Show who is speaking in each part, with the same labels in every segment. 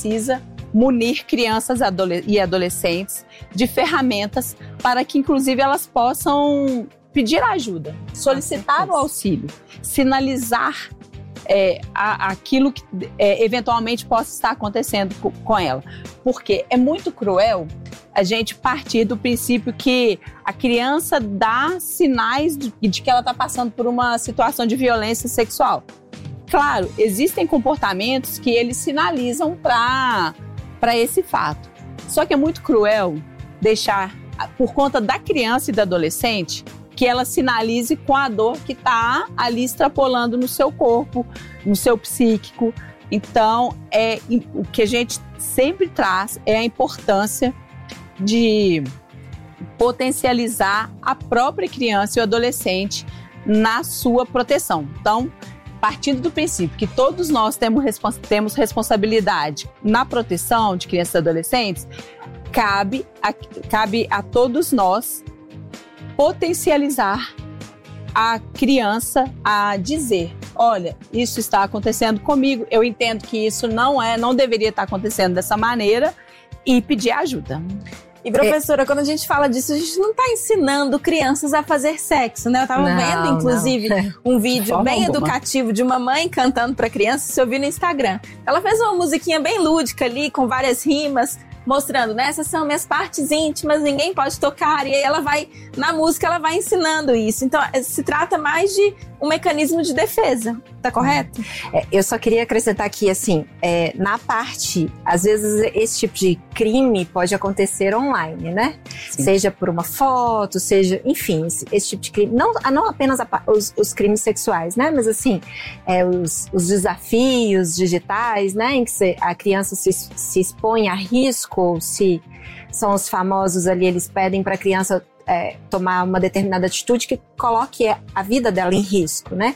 Speaker 1: precisa munir crianças e adolescentes de ferramentas para que, inclusive, elas possam pedir ajuda, solicitar o auxílio, sinalizar aquilo que eventualmente possa estar acontecendo com ela. Porque é muito cruel a gente partir do princípio que a criança dá sinais de que ela está passando por uma situação de violência sexual. Claro, existem comportamentos que eles sinalizam para esse fato. Só que é muito cruel deixar, por conta da criança e do adolescente, que ela sinalize com a dor que está ali extrapolando no seu corpo, no seu psíquico. Então, o que a gente sempre traz é a importância de potencializar a própria criança e o adolescente na sua proteção. Então, partindo do princípio que todos nós temos responsabilidade na proteção de crianças e adolescentes, cabe a todos nós potencializar a criança a dizer: olha, isso está acontecendo comigo, eu entendo que isso não deveria estar acontecendo dessa maneira, e pedir ajuda.
Speaker 2: E professora, quando a gente fala disso, a gente não está ensinando crianças a fazer sexo, né? Eu estava vendo, inclusive, um vídeo bem educativo de uma mãe cantando para criança, você ouviu no Instagram. Ela fez uma musiquinha bem lúdica ali, com várias rimas, mostrando, né? Essas são minhas partes íntimas, ninguém pode tocar. E aí ela vai, na música, ela vai ensinando isso. Então, se trata mais de um mecanismo de defesa, tá correto?
Speaker 3: Eu só queria acrescentar aqui, assim, na parte, às vezes esse tipo de crime pode acontecer online, né? Sim. Seja por uma foto, seja, enfim, esse tipo de crime. Não apenas os crimes sexuais, né? Mas, assim, os desafios digitais, né? Em que a criança se expõe a risco, ou se são os famosos ali, eles pedem para a criança tomar uma determinada atitude que coloque a vida dela em risco, né?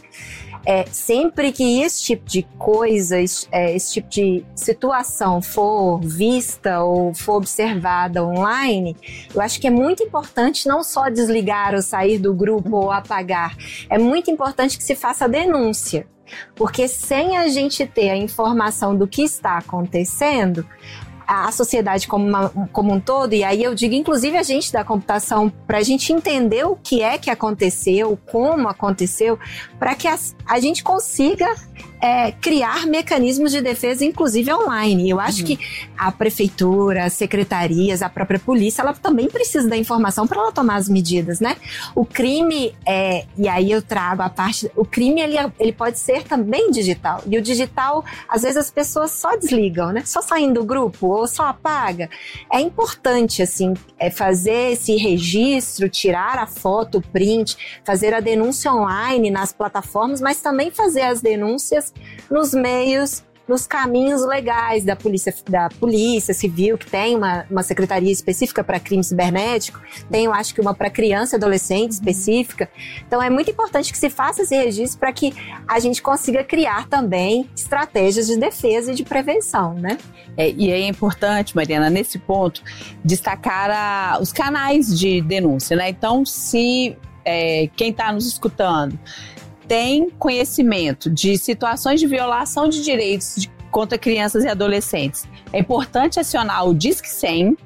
Speaker 3: Sempre que esse tipo de coisa, esse tipo de situação for vista ou for observada online, eu acho que é muito importante não só desligar ou sair do grupo ou apagar, é muito importante que se faça a denúncia, porque sem a gente ter a informação do que está acontecendo, a sociedade como um todo, e aí eu digo inclusive a gente da computação, para a gente entender o que aconteceu, como aconteceu, para que a gente consiga criar mecanismos de defesa, inclusive online. Eu acho que a prefeitura, as secretarias, a própria polícia, ela também precisa da informação para ela tomar as medidas, né? O crime, e aí eu trago a parte, o crime ele pode ser também digital, e o digital, às vezes as pessoas só desligam, né? Só saem do grupo, ou só apaga. É importante, assim, fazer esse registro, tirar a foto, o print, fazer a denúncia online nas plataformas, mas também fazer as denúncias nos meios, nos caminhos legais da polícia civil, que tem uma secretaria específica para crime cibernético, tem, eu acho que uma para criança e adolescente específica. Então é muito importante que se faça esse registro para que a gente consiga criar também estratégias de defesa e de prevenção, né?
Speaker 1: E é importante, Mariana, nesse ponto, destacar os canais de denúncia, né? Então, se quem está nos escutando tem conhecimento de situações de violação de direitos contra crianças e adolescentes, é importante acionar o Disque 100,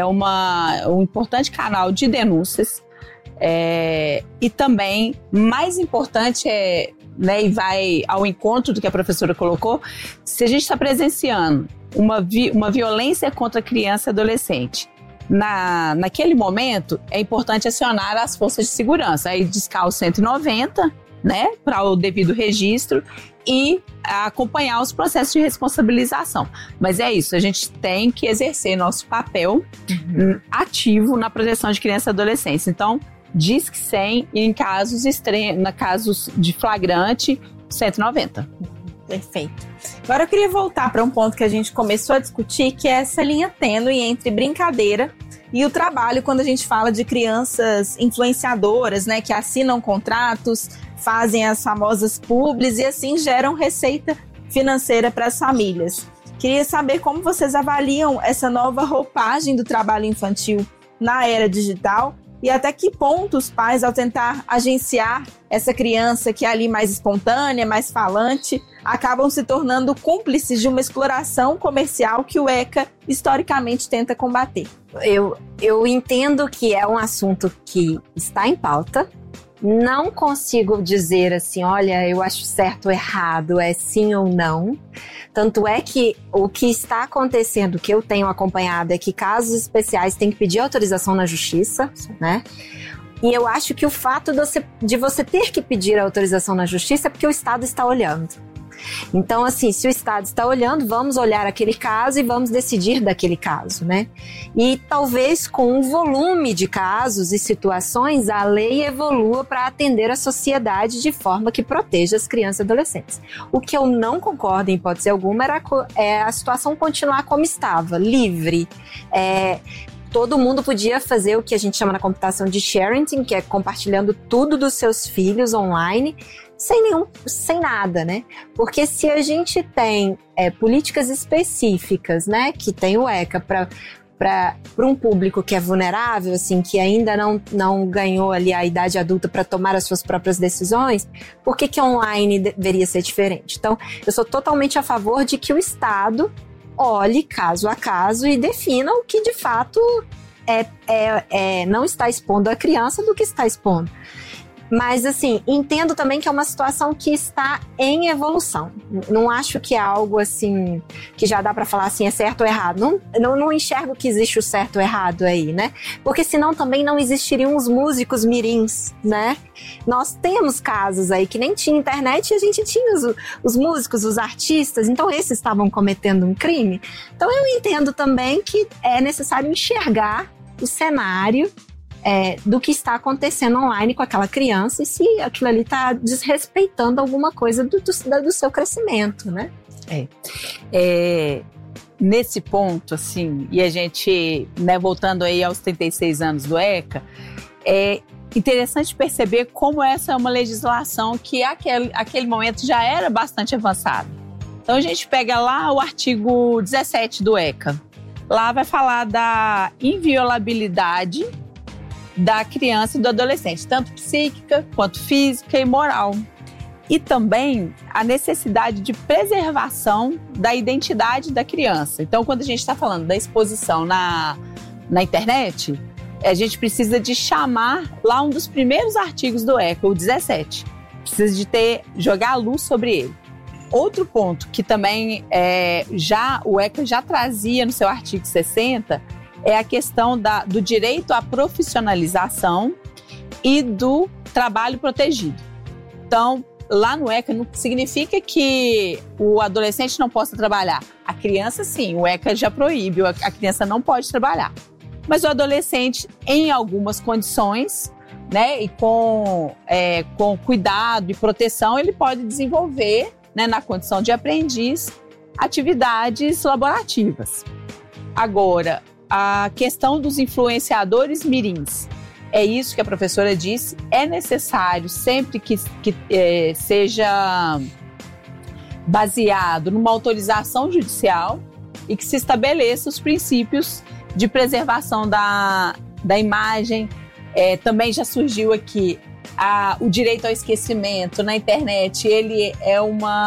Speaker 1: um importante canal de denúncias, e também, mais importante né, e vai ao encontro do que a professora colocou, se a gente está presenciando uma violência contra criança e adolescente, naquele momento é importante acionar as forças de segurança, aí discar o 190, né, para o devido registro e acompanhar os processos de responsabilização. Mas é isso, a gente tem que exercer nosso papel ativo na proteção de crianças e adolescentes. Então, Disque 100 e em casos de flagrante, 190.
Speaker 2: Perfeito. Agora eu queria voltar para um ponto que a gente começou a discutir, que é essa linha tênue entre brincadeira e o trabalho, quando a gente fala de crianças influenciadoras, né, que assinam contratos, fazem as famosas publis e assim geram receita financeira para as famílias. Queria saber como vocês avaliam essa nova roupagem do trabalho infantil na era digital e até que ponto os pais, ao tentar agenciar essa criança que é ali mais espontânea, mais falante, acabam se tornando cúmplices de uma exploração comercial que o ECA historicamente tenta combater.
Speaker 3: Eu entendo que é um assunto que está em pauta. Não consigo dizer assim, olha, eu acho certo ou errado, é sim ou não. Tanto é que o que está acontecendo, que eu tenho acompanhado, é que casos especiais têm que pedir autorização na justiça, né? E eu acho que o fato de você ter que pedir autorização na justiça é porque o Estado está olhando. Então, assim, se o Estado está olhando, vamos olhar aquele caso e vamos decidir daquele caso, né? E talvez com um volume de casos e situações, a lei evolua para atender a sociedade de forma que proteja as crianças e adolescentes. O que eu não concordo, em hipótese alguma, é a situação continuar como estava, livre. Todo mundo podia fazer o que a gente chama na computação de sharing, que é compartilhando tudo dos seus filhos online, sem nada, né? Porque se a gente tem políticas específicas, né, que tem o ECA para um público que é vulnerável, assim, que ainda não ganhou ali a idade adulta para tomar as suas próprias decisões, por que online deveria ser diferente? Então, eu sou totalmente a favor de que o Estado olhe caso a caso e defina o que de fato não está expondo a criança do que está expondo. Mas, assim, entendo também que é uma situação que está em evolução. Não acho que é algo, assim, que já dá para falar assim, é certo ou errado. Não enxergo que existe o certo ou errado aí, né? Porque senão também não existiriam os músicos mirins, né? Nós temos casos aí que nem tinha internet e a gente tinha os músicos, os artistas, então esses estavam cometendo um crime. Então eu entendo também que é necessário enxergar o cenário do que está acontecendo online com aquela criança e se aquilo ali está desrespeitando alguma coisa do seu crescimento, né?
Speaker 1: Nesse ponto, assim, e a gente, né, voltando aí aos 36 anos do ECA, é interessante perceber como essa é uma legislação que aquele momento já era bastante avançada. Então a gente pega lá o artigo 17 do ECA. Lá vai falar da inviolabilidade da criança e do adolescente, tanto psíquica quanto física e moral. E também a necessidade de preservação da identidade da criança. Então, quando a gente está falando da exposição na internet, a gente precisa de chamar lá um dos primeiros artigos do ECA, o 17. Precisa de jogar a luz sobre ele. Outro ponto que também o ECA já trazia no seu artigo 60 é a questão do direito à profissionalização e do trabalho protegido. Então, lá no ECA não significa que o adolescente não possa trabalhar. A criança, sim, o ECA já proíbe, a criança não pode trabalhar. Mas o adolescente, em algumas condições, né, e com cuidado e proteção, ele pode desenvolver, né, na condição de aprendiz, atividades laborativas. Agora, a questão dos influenciadores mirins, é isso que a professora disse, é necessário sempre que seja baseado numa autorização judicial e que se estabeleça os princípios de preservação da imagem. Também já surgiu aqui o direito ao esquecimento na internet, ele é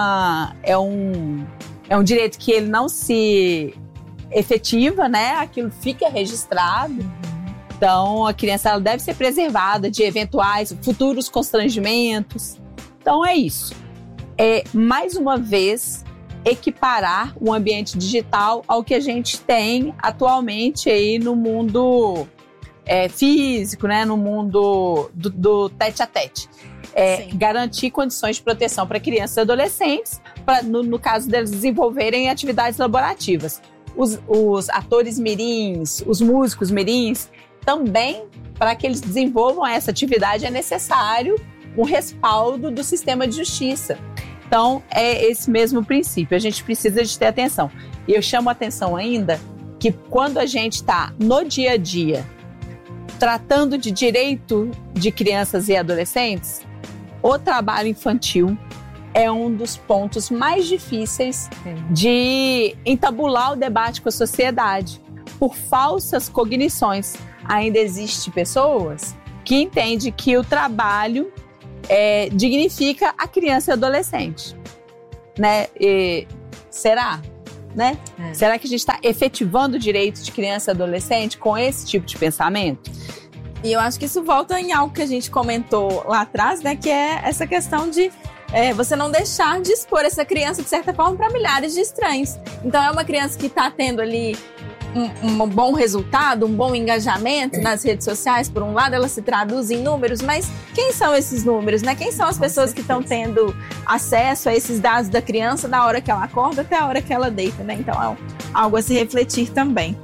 Speaker 1: um direito que ele não se efetiva, né? Aquilo fica registrado. Então, a criança ela deve ser preservada de eventuais futuros constrangimentos. Então, é isso. Mais uma vez, equiparar o ambiente digital ao que a gente tem atualmente aí no mundo físico, né? No mundo do tete-a-tete. Garantir condições de proteção para crianças e adolescentes, no caso deles desenvolverem atividades laborativas. Os atores mirins, os músicos mirins, também, para que eles desenvolvam essa atividade, é necessário um respaldo do sistema de justiça. Então, é esse mesmo princípio, a gente precisa de ter atenção. E eu chamo a atenção ainda que quando a gente está no dia a dia tratando de direito de crianças e adolescentes, o trabalho infantil é um dos pontos mais difíceis de entabular o debate com a sociedade, por falsas cognições. ainda existe pessoas que entendem que o trabalho dignifica a criança e adolescente, né? Será? Né? Será que a gente está efetivando o direito de criança e adolescente com esse tipo de pensamento?
Speaker 2: E eu acho que isso volta em algo que a gente comentou lá atrás, né? Que é essa questão de você não deixar de expor essa criança, de certa forma, para milhares de estranhos. Então, é uma criança que está tendo ali um bom resultado, um bom engajamento nas redes sociais. Por um lado, ela se traduz em números, mas quem são esses números, né? Quem são as pessoas que estão tendo acesso a esses dados da criança da hora que ela acorda até a hora que ela deita, né? Então, é algo a se refletir também.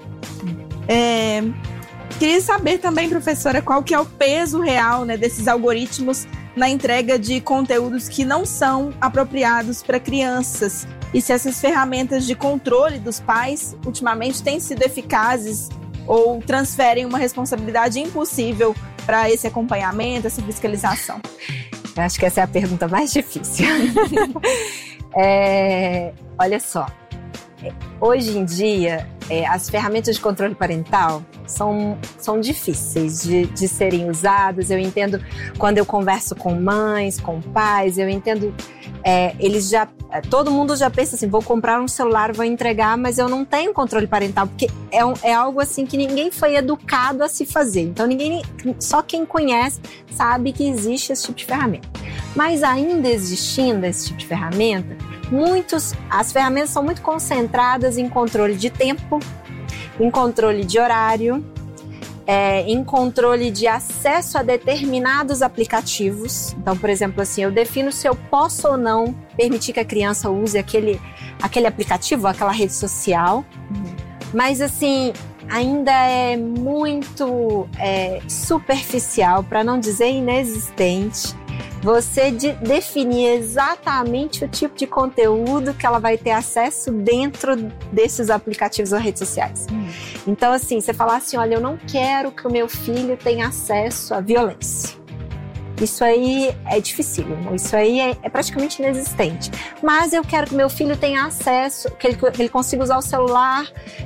Speaker 2: Queria saber também, professora, qual que é o peso real, né, desses algoritmos na entrega de conteúdos que não são apropriados para crianças, e se essas ferramentas de controle dos pais ultimamente têm sido eficazes ou transferem uma responsabilidade impossível para esse acompanhamento, essa fiscalização.
Speaker 3: Eu acho que essa é a pergunta mais difícil. Olha só, hoje em dia as ferramentas de controle parental são difíceis de serem usadas. Eu entendo quando eu converso com mães, com pais, eu entendo, todo mundo já pensa assim, vou comprar um celular, vou entregar, mas eu não tenho controle parental, porque é algo assim que ninguém foi educado a se fazer. Então só quem conhece sabe que existe esse tipo de ferramenta. Mas ainda existindo esse tipo de ferramenta, as ferramentas são muito concentradas em controle de tempo, em controle de horário, em controle de acesso a determinados aplicativos. Então, por exemplo, assim, eu defino se eu posso ou não permitir que a criança use aquele aplicativo, aquela rede social. Mas, assim, ainda é muito superficial, para não dizer inexistente, você definir exatamente o tipo de conteúdo que ela vai ter acesso dentro desses aplicativos ou redes sociais. Então, assim, você falar assim, olha, eu não quero que o meu filho tenha acesso à violência. Isso aí é dificílimo, isso aí é praticamente inexistente. Mas eu quero que meu filho tenha acesso, que ele consiga usar o celular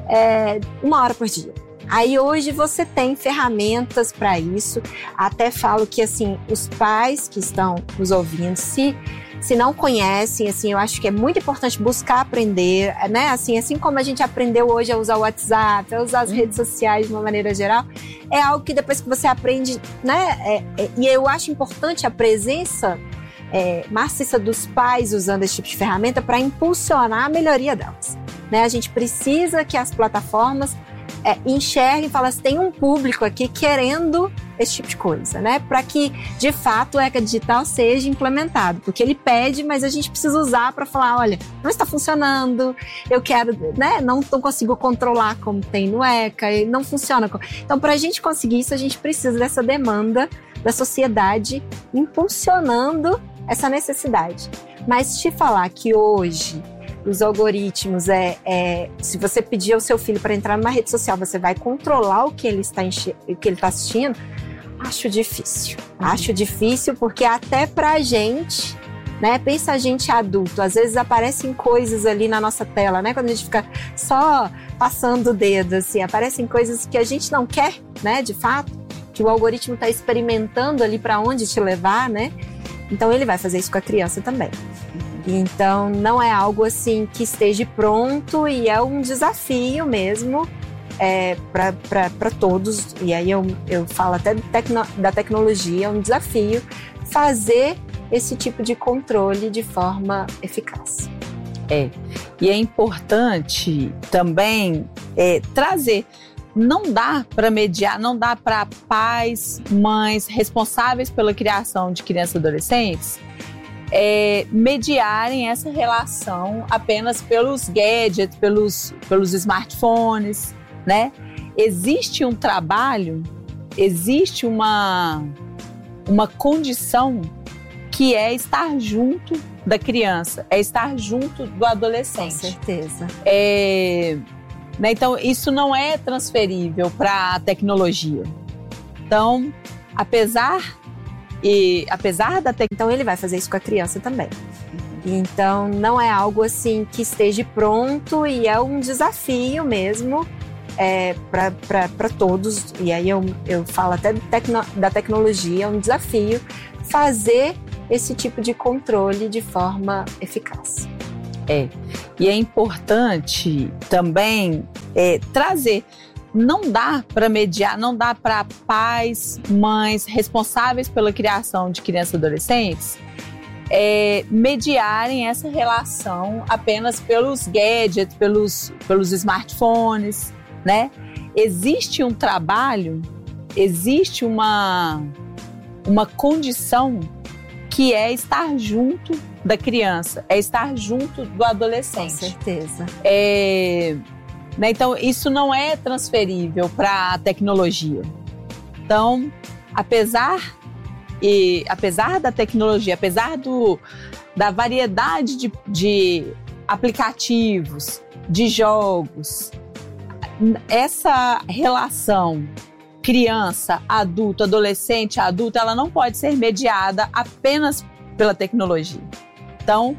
Speaker 3: 1 hora por dia. Aí hoje você tem ferramentas para isso. Até falo que assim, os pais que estão nos ouvindo, se não conhecem, assim, eu acho que é muito importante buscar aprender, né? Assim como a gente aprendeu hoje a usar o WhatsApp, a usar as redes sociais de uma maneira geral, é algo que depois que você aprende, né? E eu acho importante a presença maciça dos pais usando esse tipo de ferramenta para impulsionar a melhoria delas, né? A gente precisa que as plataformas enxerga e fala assim, tem um público aqui querendo esse tipo de coisa, né? Para que, de fato, o ECA digital seja implementado. Porque ele pede, mas a gente precisa usar para falar, olha, não está funcionando, eu quero, né? Não consigo controlar como tem no ECA, e não funciona. Então, para a gente conseguir isso, a gente precisa dessa demanda da sociedade impulsionando essa necessidade. Mas te falar que hoje os algoritmos, se você pedir ao seu filho para entrar numa rede social, você vai controlar o que ele está assistindo, acho difícil. Acho difícil porque até pra gente, né, pensa a gente adulto, às vezes aparecem coisas ali na nossa tela, né, quando a gente fica só passando o dedo, assim, aparecem coisas que a gente não quer, né, de fato, que o algoritmo está experimentando ali para onde te levar, né, então ele vai fazer isso com a criança também. Então, não é algo assim que esteja pronto e é um desafio mesmo para todos. E aí eu falo até da tecnologia, é um desafio fazer esse tipo de controle de forma eficaz.
Speaker 1: E é importante também trazer. Não dá para mediar, não dá para pais, mães responsáveis pela criação de crianças e adolescentes mediarem essa relação apenas pelos gadgets, pelos smartphones, né? Existe um trabalho, existe uma condição que é estar junto da criança, é estar junto do adolescente.
Speaker 3: Com certeza.
Speaker 1: Né? Então, isso não é transferível para a tecnologia. Então, apesar da tecnologia...
Speaker 3: Então, ele vai fazer isso com a criança também. Então, não é algo assim que esteja pronto e é um desafio mesmo para todos, e aí eu falo até da tecnologia, é um desafio fazer esse tipo de controle de forma eficaz.
Speaker 1: E é importante também trazer. Não dá para mediar, não dá para pais, mães responsáveis pela criação de crianças e adolescentes mediarem essa relação apenas pelos gadgets, pelos smartphones, né? Existe um trabalho, existe uma condição que é estar junto da criança, é estar junto do adolescente.
Speaker 3: Com certeza.
Speaker 1: Né? Então, isso não é transferível para a tecnologia. Então, apesar da tecnologia, apesar da variedade de aplicativos, de jogos, essa relação criança, adulto, adolescente, adulto, ela não pode ser mediada apenas pela tecnologia. Então,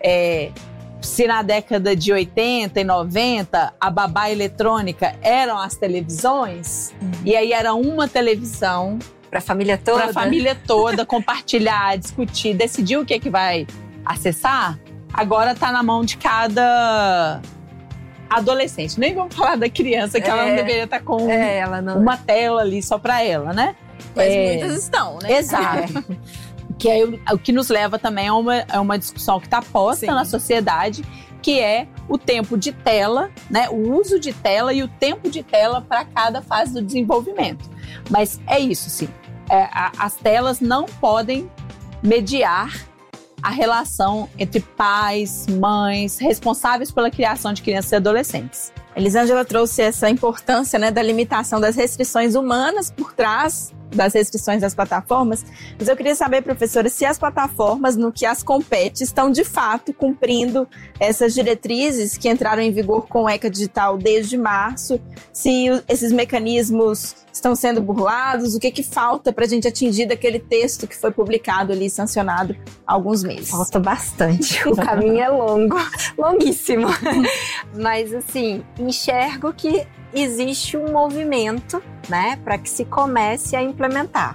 Speaker 1: se na década de 80 e 90 a babá eletrônica eram as televisões, e aí era uma televisão
Speaker 3: para a família toda?
Speaker 1: Para a família toda compartilhar, discutir, decidir o que vai acessar, agora está na mão de cada adolescente. Nem vamos falar da criança, que ela não deveria estar com uma tela ali só para ela, né?
Speaker 2: Mas muitas estão, né?
Speaker 1: Exato. Que é o que nos leva também a uma discussão que está posta na sociedade, que é o tempo de tela, né? O uso de tela e o tempo de tela para cada fase do desenvolvimento. Mas é isso, sim. As telas não podem mediar a relação entre pais, mães, responsáveis pela criação de crianças e adolescentes.
Speaker 2: Elisângela trouxe essa importância, né, da limitação das restrições humanas por trás das restrições das plataformas, mas eu queria saber, professora, se as plataformas no que as compete estão de fato cumprindo essas diretrizes que entraram em vigor com o ECA Digital desde março, se esses mecanismos estão sendo burlados, o que falta para a gente atingir daquele texto que foi publicado ali, sancionado há alguns meses.
Speaker 3: Falta bastante, o caminho é longo, longuíssimo, mas assim, enxergo que existe um movimento, né, para que se comece a implementar.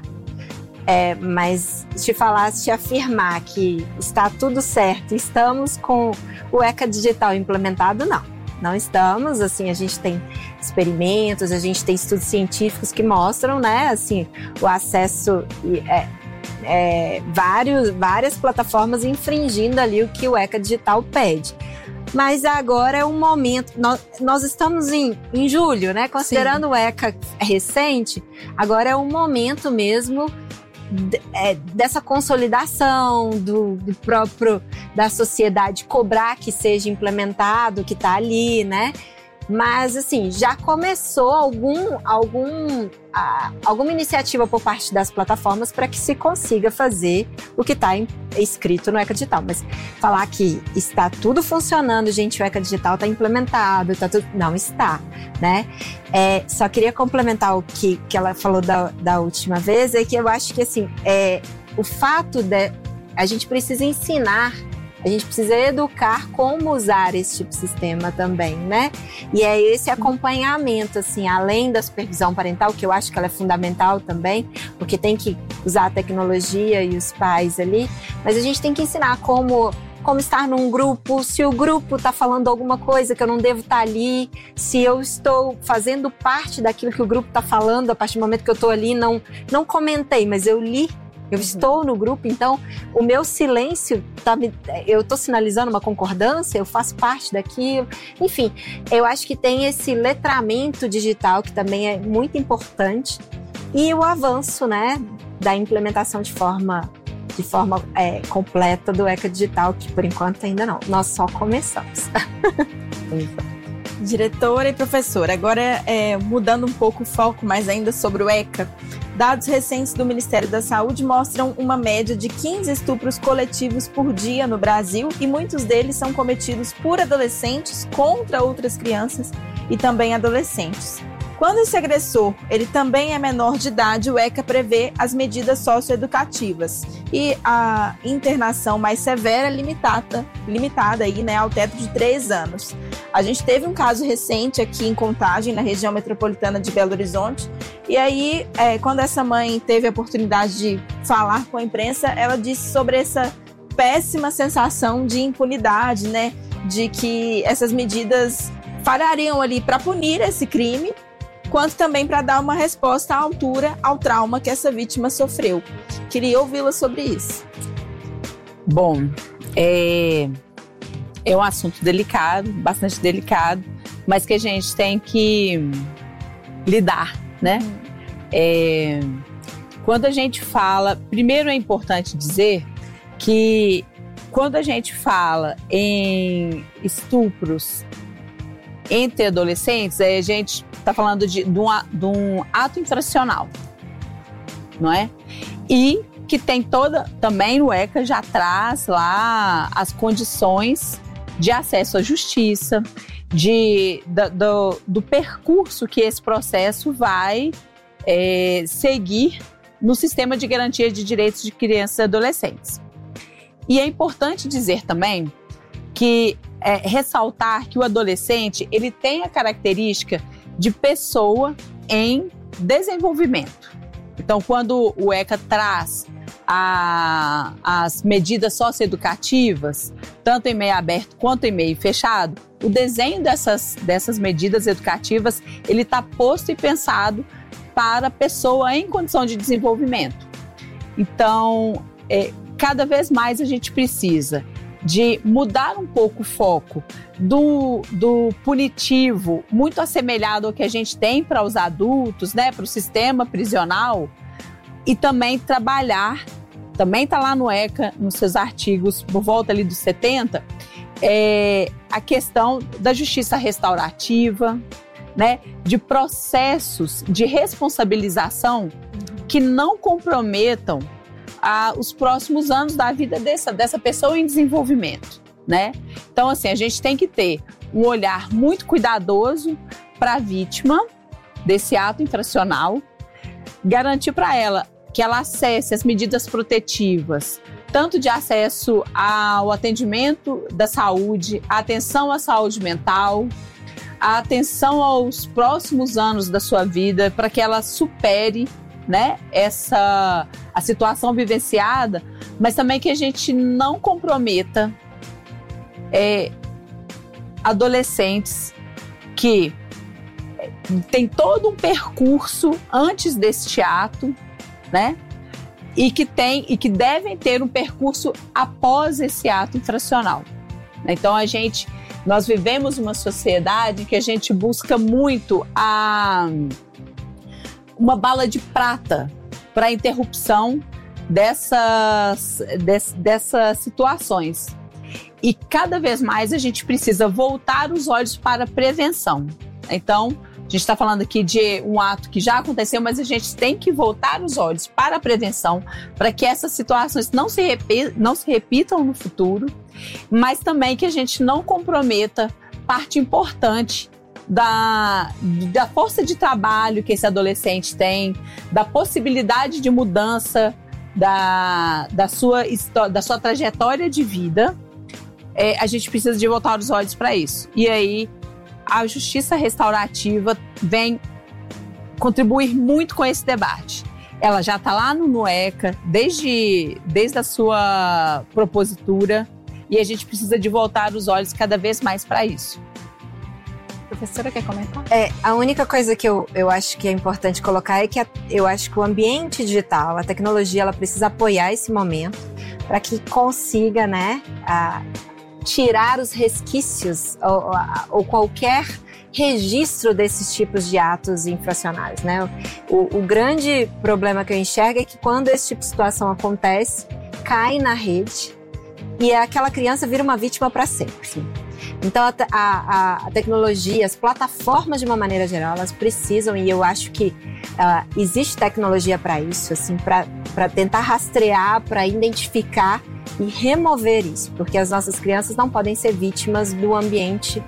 Speaker 3: Mas te afirmar que está tudo certo, estamos com o ECA Digital implementado, não estamos. Assim, a gente tem experimentos, a gente tem estudos científicos que mostram, né, assim, o acesso várias plataformas infringindo ali o que o ECA Digital pede. Mas agora é um momento, nós estamos em julho, né? Considerando o ECA recente, agora é um momento mesmo dessa consolidação da sociedade cobrar que seja implementado, que está ali, né? Mas, assim, já começou alguma iniciativa por parte das plataformas para que se consiga fazer o que está escrito no ECA Digital. Mas falar que está tudo funcionando, gente, o ECA Digital está implementado, não está, né? Só queria complementar o que ela falou da última vez, é que eu acho que, assim, o fato de a gente precisa ensinar, a gente precisa educar como usar esse tipo de sistema também, né? E é esse acompanhamento, assim, além da supervisão parental, que eu acho que ela é fundamental também, porque tem que usar a tecnologia e os pais ali, mas a gente tem que ensinar como estar num grupo, se o grupo está falando alguma coisa que eu não devo estar ali, se eu estou fazendo parte daquilo que o grupo está falando, a partir do momento que eu estou ali, não comentei, mas eu li. Eu estou no grupo, então o meu silêncio, eu estou sinalizando uma concordância, eu faço parte daquilo. Enfim, eu acho que tem esse letramento digital que também é muito importante e o avanço, né, da implementação de forma completa do ECA Digital, que por enquanto ainda não. Nós só começamos.
Speaker 2: Diretora e professora, agora mudando um pouco o foco mais ainda sobre o ECA, dados recentes do Ministério da Saúde mostram uma média de 15 estupros coletivos por dia no Brasil e muitos deles são cometidos por adolescentes contra outras crianças e também adolescentes. Quando esse agressor ele também é menor de idade, o ECA prevê as medidas socioeducativas e a internação mais severa é limitada aí, né, ao teto de 3 anos. A gente teve um caso recente aqui em Contagem, na região metropolitana de Belo Horizonte, e aí, quando essa mãe teve a oportunidade de falar com a imprensa, ela disse sobre essa péssima sensação de impunidade, né, de que essas medidas falhariam ali para punir esse crime, quanto também para dar uma resposta à altura ao trauma que essa vítima sofreu. Queria ouvi-la sobre isso.
Speaker 1: Bom, é um assunto delicado, bastante delicado, mas que a gente tem que lidar, né? Quando a gente fala, primeiro é importante dizer que quando a gente fala em estupros entre adolescentes, a gente está falando de um ato infracional, não é? E que tem também o ECA já traz lá as condições de acesso à justiça, do percurso que esse processo vai seguir no sistema de garantia de direitos de crianças e adolescentes. E é importante dizer também que ressaltar que o adolescente ele tem a característica de pessoa em desenvolvimento. Então, quando o ECA traz as medidas socioeducativas, tanto em meio aberto quanto em meio fechado, o desenho dessas medidas educativas ele está posto e pensado para a pessoa em condição de desenvolvimento. Então, cada vez mais a gente precisa de mudar um pouco o foco do punitivo, muito assemelhado ao que a gente tem para os adultos, né, para o sistema prisional, e também trabalhar, também está lá no ECA, nos seus artigos, por volta ali dos 70, a questão da justiça restaurativa, né, de processos de responsabilização que não comprometam os próximos anos da vida dessa pessoa em desenvolvimento, né? Então, assim, a gente tem que ter um olhar muito cuidadoso para a vítima desse ato infracional, garantir para ela que ela acesse as medidas protetivas, tanto de acesso ao atendimento da saúde, a atenção à saúde mental, a atenção aos próximos anos da sua vida, para que ela supere, né, a situação vivenciada, mas também que a gente não comprometa adolescentes que tem todo um percurso antes deste ato, né, e que devem ter um percurso após esse ato infracional. Então nós vivemos uma sociedade que a gente busca muito uma bala de prata para a interrupção dessas situações. E cada vez mais a gente precisa voltar os olhos para a prevenção. Então, a gente está falando aqui de um ato que já aconteceu, mas a gente tem que voltar os olhos para a prevenção, para que essas situações não se repitam no futuro, mas também que a gente não comprometa parte importante da força de trabalho que esse adolescente tem, da possibilidade de mudança da sua trajetória de vida. A gente precisa de voltar os olhos para isso. E aí, a justiça restaurativa vem contribuir muito com esse debate. Ela já está lá no ECA, desde a sua propositura, e a gente precisa de voltar os olhos cada vez mais para isso.
Speaker 2: A professora quer comentar?
Speaker 3: A única coisa que eu acho que é importante colocar é que eu acho que o ambiente digital, a tecnologia, ela precisa apoiar esse momento para que consiga, né, tirar os resquícios ou qualquer registro desses tipos de atos infracionais, né? O grande problema que eu enxergo é que quando esse tipo de situação acontece, cai na rede e aquela criança vira uma vítima para sempre. Sim. Então a tecnologia, as plataformas de uma maneira geral, elas precisam, e eu acho que existe tecnologia para isso, assim, para tentar rastrear, para identificar e remover isso, porque as nossas crianças não podem ser vítimas do ambiente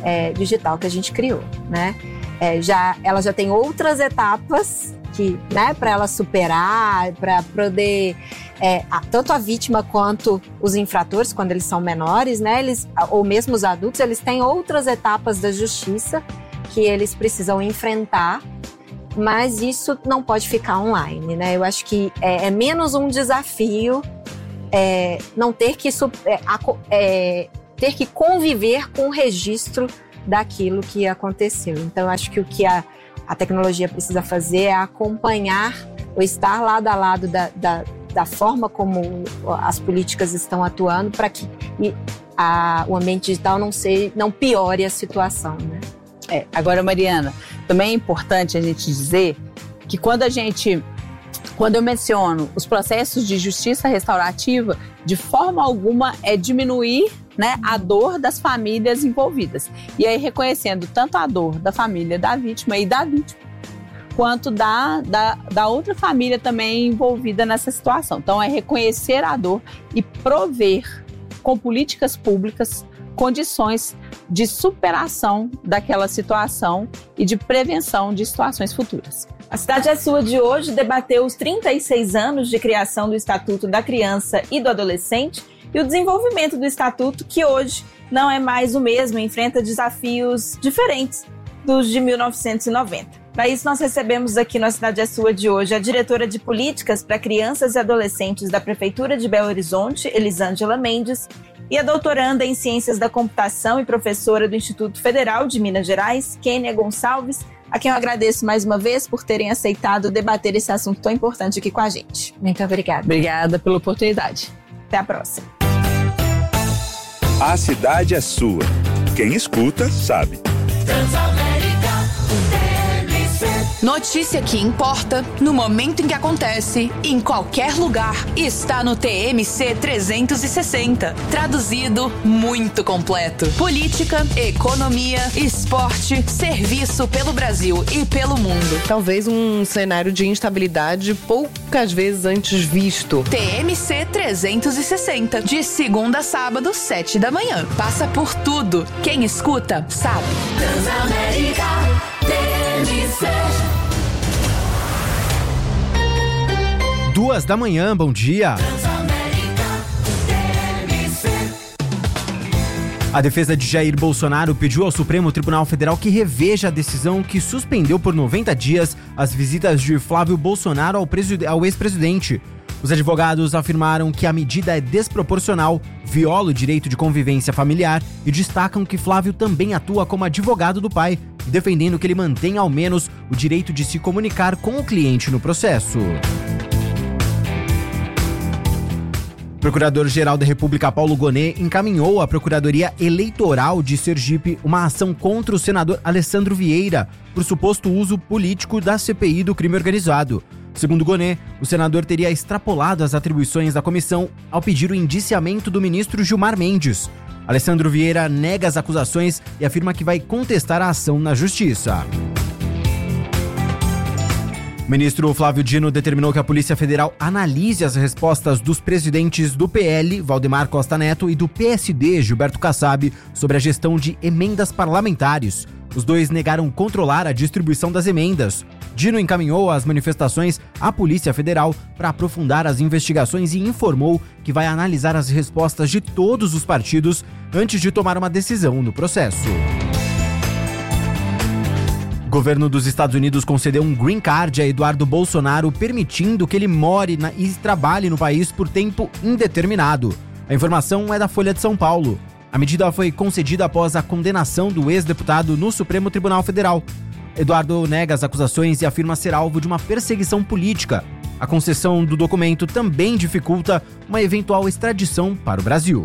Speaker 3: digital que a gente criou, né? Ela já tem outras etapas que, né, para ela superar, para poder tanto a vítima quanto os infratores, quando eles são menores, né, ou mesmo os adultos, eles têm outras etapas da justiça que eles precisam enfrentar, mas isso não pode ficar online, né? Eu acho que é menos um desafio não ter que ter que conviver com o registro daquilo que aconteceu. Então, eu acho que o que a tecnologia precisa fazer é acompanhar ou estar lado a lado da forma como as políticas estão atuando para que o ambiente digital não piore a situação, né?
Speaker 1: Agora, Mariana, também é importante a gente dizer que quando eu menciono os processos de justiça restaurativa, de forma alguma é diminuir, né, a dor das famílias envolvidas. E aí reconhecendo tanto a dor da família da vítima e da vítima, quanto da outra família também envolvida nessa situação. Então é reconhecer a dor e prover com políticas públicas condições de superação daquela situação e de prevenção de situações futuras.
Speaker 2: A Cidade é Sua de hoje debateu os 36 anos de criação do Estatuto da Criança e do Adolescente e o desenvolvimento do Estatuto, que hoje não é mais o mesmo, enfrenta desafios diferentes dos de 1990. Para isso, nós recebemos aqui na Cidade é Sua de hoje a diretora de Políticas para Crianças e Adolescentes da Prefeitura de Belo Horizonte, Elisângela Mendes, e a doutoranda em Ciências da Computação e professora do Instituto Federal de Minas Gerais, Kênia Gonçalves, a quem eu agradeço mais uma vez por terem aceitado debater esse assunto tão importante aqui com a gente.
Speaker 3: Muito obrigada.
Speaker 1: Obrigada pela oportunidade.
Speaker 2: Até a próxima.
Speaker 4: A Cidade é Sua. Quem escuta, sabe.
Speaker 5: Notícia que importa, no momento em que acontece, em qualquer lugar, está no TMC 360. Traduzido, muito completo. Política, economia, esporte, serviço pelo Brasil e pelo mundo.
Speaker 6: Talvez um cenário de instabilidade poucas vezes antes visto.
Speaker 5: TMC 360, de segunda a sábado, 7 da manhã. Passa por tudo. Quem escuta, sabe.
Speaker 7: Transamérica, TMC.
Speaker 8: 2 da manhã, bom dia. A defesa de Jair Bolsonaro pediu ao Supremo Tribunal Federal que reveja a decisão que suspendeu por 90 dias as visitas de Flávio Bolsonaro ao ex-presidente. Os advogados afirmaram que a medida é desproporcional, viola o direito de convivência familiar e destacam que Flávio também atua como advogado do pai, defendendo que ele mantenha ao menos o direito de se comunicar com o cliente no processo. O Procurador-Geral da República, Paulo Gonet, encaminhou à Procuradoria Eleitoral de Sergipe uma ação contra o senador Alessandro Vieira por suposto uso político da CPI do crime organizado. Segundo Gonet, o senador teria extrapolado as atribuições da comissão ao pedir o indiciamento do ministro Gilmar Mendes. Alessandro Vieira nega as acusações e afirma que vai contestar a ação na Justiça. O ministro Flávio Dino determinou que a Polícia Federal analise as respostas dos presidentes do PL, Valdemar Costa Neto, e do PSD, Gilberto Kassab, sobre a gestão de emendas parlamentares. Os dois negaram controlar a distribuição das emendas. Dino encaminhou as manifestações à Polícia Federal para aprofundar as investigações e informou que vai analisar as respostas de todos os partidos antes de tomar uma decisão no processo. O governo dos Estados Unidos concedeu um green card a Eduardo Bolsonaro, permitindo que ele more e trabalhe no país por tempo indeterminado. A informação é da Folha de São Paulo. A medida foi concedida após a condenação do ex-deputado no Supremo Tribunal Federal. Eduardo nega as acusações e afirma ser alvo de uma perseguição política. A concessão do documento também dificulta uma eventual extradição para o Brasil.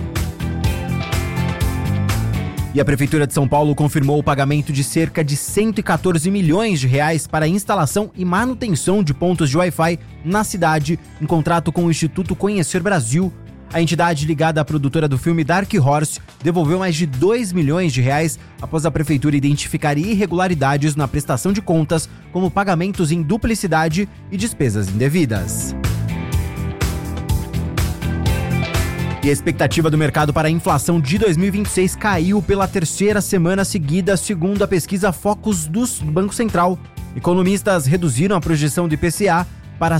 Speaker 8: E a Prefeitura de São Paulo confirmou o pagamento de cerca de 114 milhões de reais para a instalação e manutenção de pontos de Wi-Fi na cidade, em contrato com o Instituto Conhecer Brasil. A entidade ligada à produtora do filme Dark Horse devolveu mais de 2 milhões de reais após a Prefeitura identificar irregularidades na prestação de contas, como pagamentos em duplicidade e despesas indevidas. E a expectativa do mercado para a inflação de 2026 caiu pela terceira semana seguida, segundo a pesquisa Focus do Banco Central. Economistas reduziram a projeção do IPCA para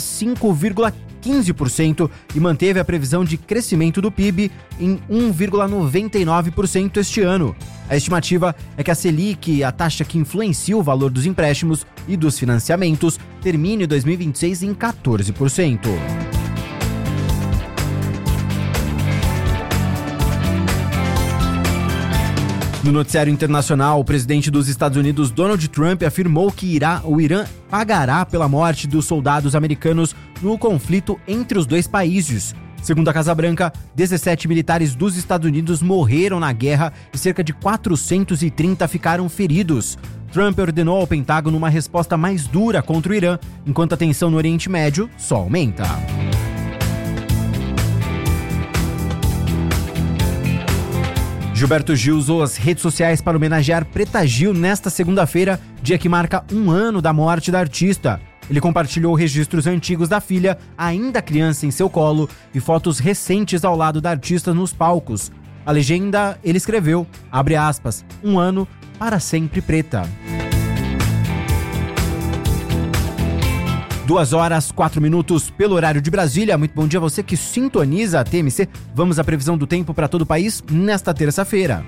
Speaker 8: 5,15% e manteve a previsão de crescimento do PIB em 1,99% este ano. A estimativa é que a Selic, a taxa que influencia o valor dos empréstimos e dos financiamentos, termine 2026 em 14%. No noticiário internacional, o presidente dos Estados Unidos, Donald Trump, afirmou que o Irã pagará pela morte dos soldados americanos no conflito entre os dois países. Segundo a Casa Branca, 17 militares dos Estados Unidos morreram na guerra e cerca de 430 ficaram feridos. Trump ordenou ao Pentágono uma resposta mais dura contra o Irã, enquanto a tensão no Oriente Médio só aumenta. Gilberto Gil usou as redes sociais para homenagear Preta Gil nesta segunda-feira, dia que marca 1 ano da morte da artista. Ele compartilhou registros antigos da filha, ainda criança em seu colo, e fotos recentes ao lado da artista nos palcos. A legenda, ele escreveu, abre aspas, 1 ano, para sempre preta. 2h04 pelo horário de Brasília. Muito bom dia a você que sintoniza a TMC. Vamos à previsão do tempo para todo o país nesta terça-feira.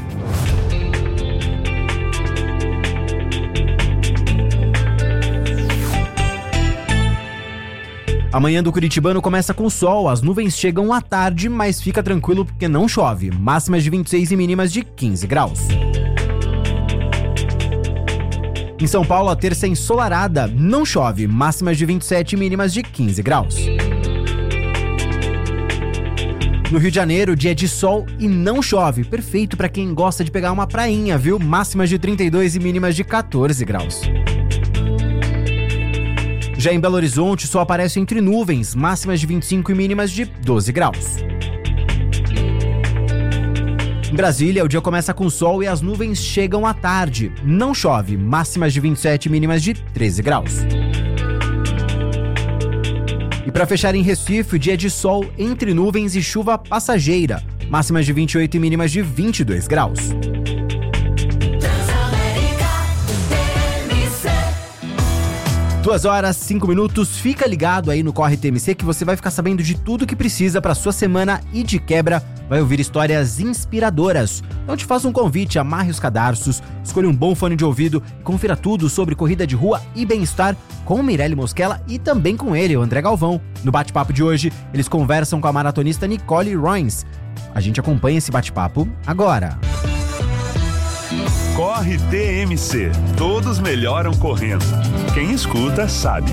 Speaker 8: Amanhã do Curitibano começa com sol, as nuvens chegam à tarde, mas fica tranquilo porque não chove. Máximas de 26 e mínimas de 15 graus. Em São Paulo, a terça é ensolarada, não chove, máximas de 27 e mínimas de 15 graus. No Rio de Janeiro, dia de sol e não chove, perfeito para quem gosta de pegar uma prainha, viu? Máximas de 32 e mínimas de 14 graus. Já em Belo Horizonte, o sol aparece entre nuvens, máximas de 25 e mínimas de 12 graus. Em Brasília, o dia começa com sol e as nuvens chegam à tarde. Não chove, máximas de 27 e mínimas de 13 graus. E para fechar em Recife, o dia de sol entre nuvens e chuva passageira. Máximas de 28 e mínimas de 22 graus. 2h05, fica ligado aí no Corre TMC que você vai ficar sabendo de tudo que precisa para sua semana e de quebra vai ouvir histórias inspiradoras. Então te faço um convite, amarre os cadarços, escolha um bom fone de ouvido e confira tudo sobre corrida de rua e bem-estar com Mirelle Mosquela e também com ele, o André Galvão. No bate-papo de hoje, eles conversam com a maratonista Nicole Roins. A gente acompanha esse bate-papo agora.
Speaker 4: Corre TMC. Todos melhoram correndo. Quem escuta, sabe.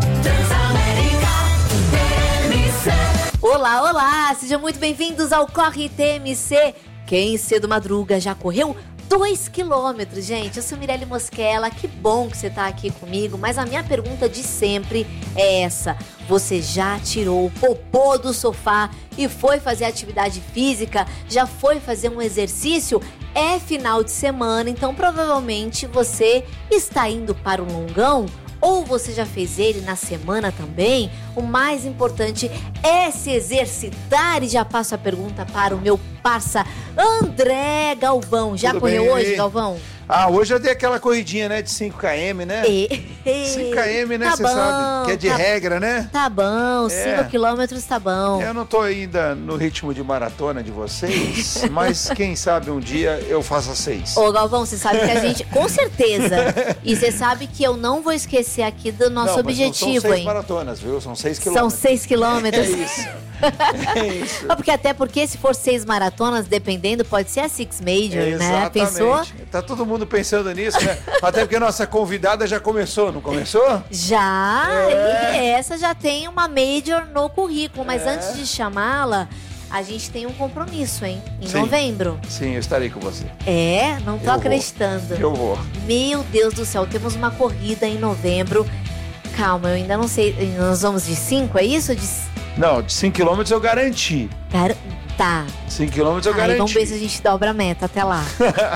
Speaker 9: Olá, olá! Sejam muito bem-vindos ao Corre TMC. Quem cedo madruga já correu 2 quilômetros, gente. Eu sou Mirelle Mosquela, que bom que você tá aqui comigo, mas a minha pergunta de sempre é essa. Você já tirou o popô do sofá e foi fazer atividade física? Já foi fazer um exercício? É final de semana, então provavelmente você está indo para um longão ou você já fez ele na semana também. O mais importante é se exercitar e já passo a pergunta para o meu parça André Galvão. Já correu hoje, Galvão?
Speaker 10: Ah, hoje eu dei aquela corridinha, né, de 5km, né? 5km, né,
Speaker 9: tá
Speaker 10: você
Speaker 9: bom,
Speaker 10: sabe que é de regra, né?
Speaker 9: Tá bom, 5 quilômetros tá bom.
Speaker 10: Eu não tô ainda no ritmo de maratona de vocês, mas quem sabe um dia eu faça 6.
Speaker 9: Ô, Galvão, você sabe que a gente, com certeza, e você sabe que eu não vou esquecer aqui do nosso objetivo,
Speaker 10: não são 6
Speaker 9: hein?
Speaker 10: maratonas, viu? São 6 km.
Speaker 9: São 6 quilômetros.
Speaker 10: É isso. É isso.
Speaker 9: Porque se for 6 maratonas, dependendo, pode ser a Six Major, né? Pensou?
Speaker 10: Tá todo mundo pensando nisso, né? Até porque nossa convidada já começou, não começou?
Speaker 9: Já, e essa já tem uma Major no currículo, mas antes de chamá-la, a gente tem um compromisso, hein? Em novembro.
Speaker 10: Sim, eu estarei com você.
Speaker 9: É? Não tô acreditando.
Speaker 10: Eu vou.
Speaker 9: Meu Deus do céu, temos uma corrida em novembro. Calma, eu ainda não sei. Nós vamos de 5, é isso?
Speaker 10: Não, de 5 km eu garanti.
Speaker 9: Tá.
Speaker 10: 5 km eu garanti.
Speaker 9: Vamos ver se a gente dobra a meta até lá.